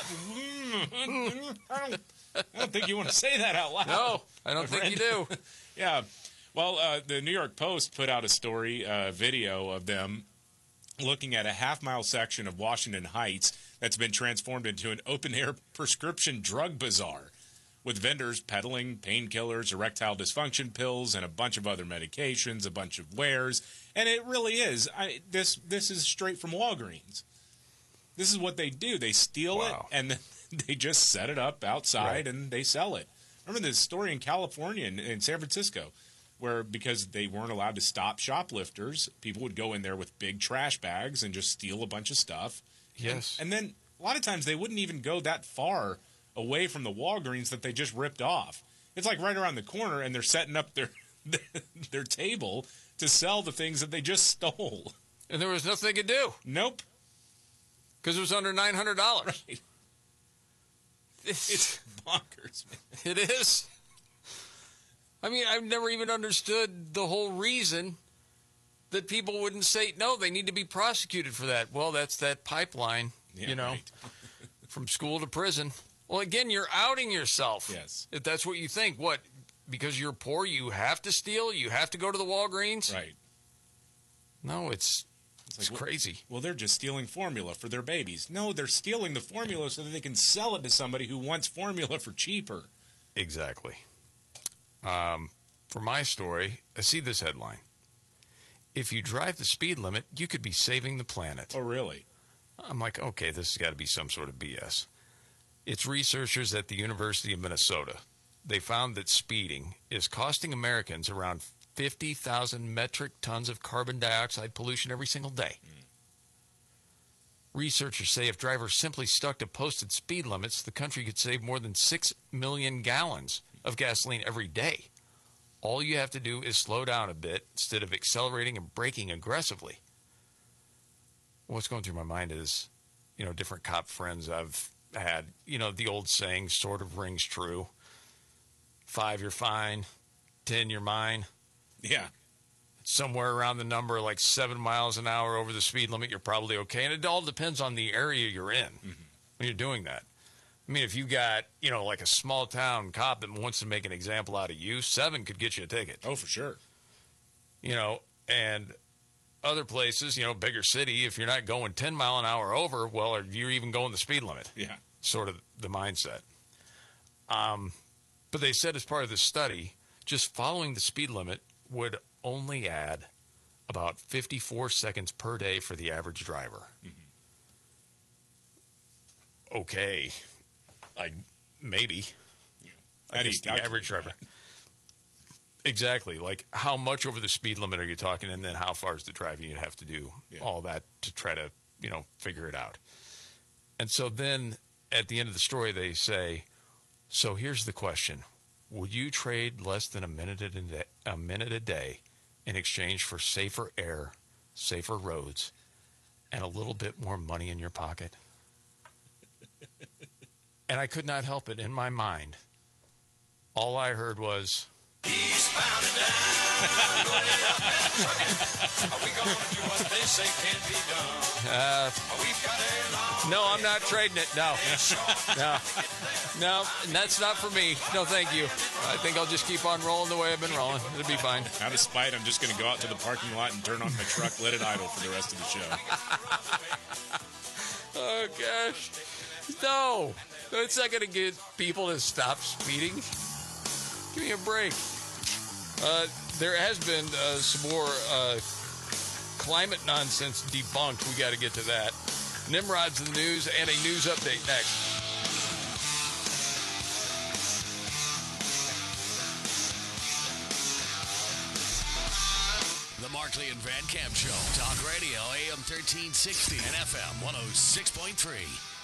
Speaker 5: I don't, I don't think you want to say that out loud. No, I don't think you do. Yeah. Well, uh, the New York Post put out a story, uh, video of them looking at a half-mile section of Washington Heights that's been transformed into an open-air prescription drug bazaar with vendors peddling painkillers, erectile dysfunction pills, and a bunch of other medications, a bunch of wares. And it really is. I, this this is straight from Walgreens. This is what they do. They steal wow. it, and then they just set it up outside, right. and they sell it. Remember this story in California, in, in San Francisco, where because they weren't allowed to stop shoplifters, people would go in there with big trash bags and just steal a bunch of stuff. Yes. And, and then a lot of times they wouldn't even go that far away from the Walgreens that they just ripped off. It's like right around the corner, and they're setting up their their table to sell the things that they just stole. And there was nothing they could do. Nope. Because it was under nine hundred dollars. Right. It's, it's bonkers, man. It is. I mean, I've never even understood the whole reason that people wouldn't say, no, they need to be prosecuted for that. Well, that's that pipeline, yeah, you know, right. from school to prison. Well, again, you're outing yourself. Yes. If that's what you think. What, because you're poor, you have to steal? You have to go to the Walgreens? Right. No, it's... It's like, crazy. Well, they're just stealing formula for their babies. No, they're stealing the formula so that they can sell it to somebody who wants formula for cheaper. Exactly. Um, for my story, I see this headline. If you drive the speed limit, you could be saving the planet. Oh, really? I'm like, okay, this has got to be some sort of B S. It's researchers at the University of Minnesota. They found that speeding is costing Americans around fifty thousand metric tons of carbon dioxide pollution every single day. Mm. Researchers say if drivers simply stuck to posted speed limits, the country could save more than six million gallons of gasoline every day. All you have to do is slow down a bit instead of accelerating and braking aggressively. What's going through my mind is, you know, different cop friends I've had, you know, the old saying sort of rings true. Five, you're fine. Ten, you're mine. Yeah. Somewhere around the number like seven miles an hour over the speed limit, you're probably okay. And it all depends on the area you're in mm-hmm. when you're doing that. I mean, if you got, you know, like a small town cop that wants to make an example out of you, seven could get you a ticket. Oh, for sure. You know, and other places, you know, bigger city, if you're not going ten mile an hour over, well, you're even going the speed limit. Yeah. Sort of the mindset. Um, but they said as part of this study, just following the speed limit would only add about fifty-four seconds per day for the average driver. Mm-hmm. Okay. I maybe. Yeah. I guess the average driver. Exactly. Like, how much over the speed limit are you talking, and then how far is the driving you'd have to do, yeah. all that to try to, you know, figure it out. And so then at the end of the story, they say, so here's the question. Would you trade less than a minute a day, a minute a day in exchange for safer air, safer roads, and a little bit more money in your pocket? And I could not help it in my mind. All I heard was... Eastbound and down. Are we going to do what they say can be done? Uh, no, I'm not trading it. No. No. No, that's not for me. No, thank you. I think I'll just keep on rolling the way I've been rolling. It'll be fine.
Speaker 6: Out of spite, I'm just going to go out to the parking lot and turn on my truck, let it idle for the rest of the show.
Speaker 5: Oh, gosh. No. It's not going to get people to stop speeding. Give me a break. Uh, there has been uh, some more uh, climate nonsense debunked. We got to get to that. Nimrod's in the news and a news update next.
Speaker 2: The Markley and Van Camp Show. Talk Radio, A M thirteen sixty and F M one oh six point three.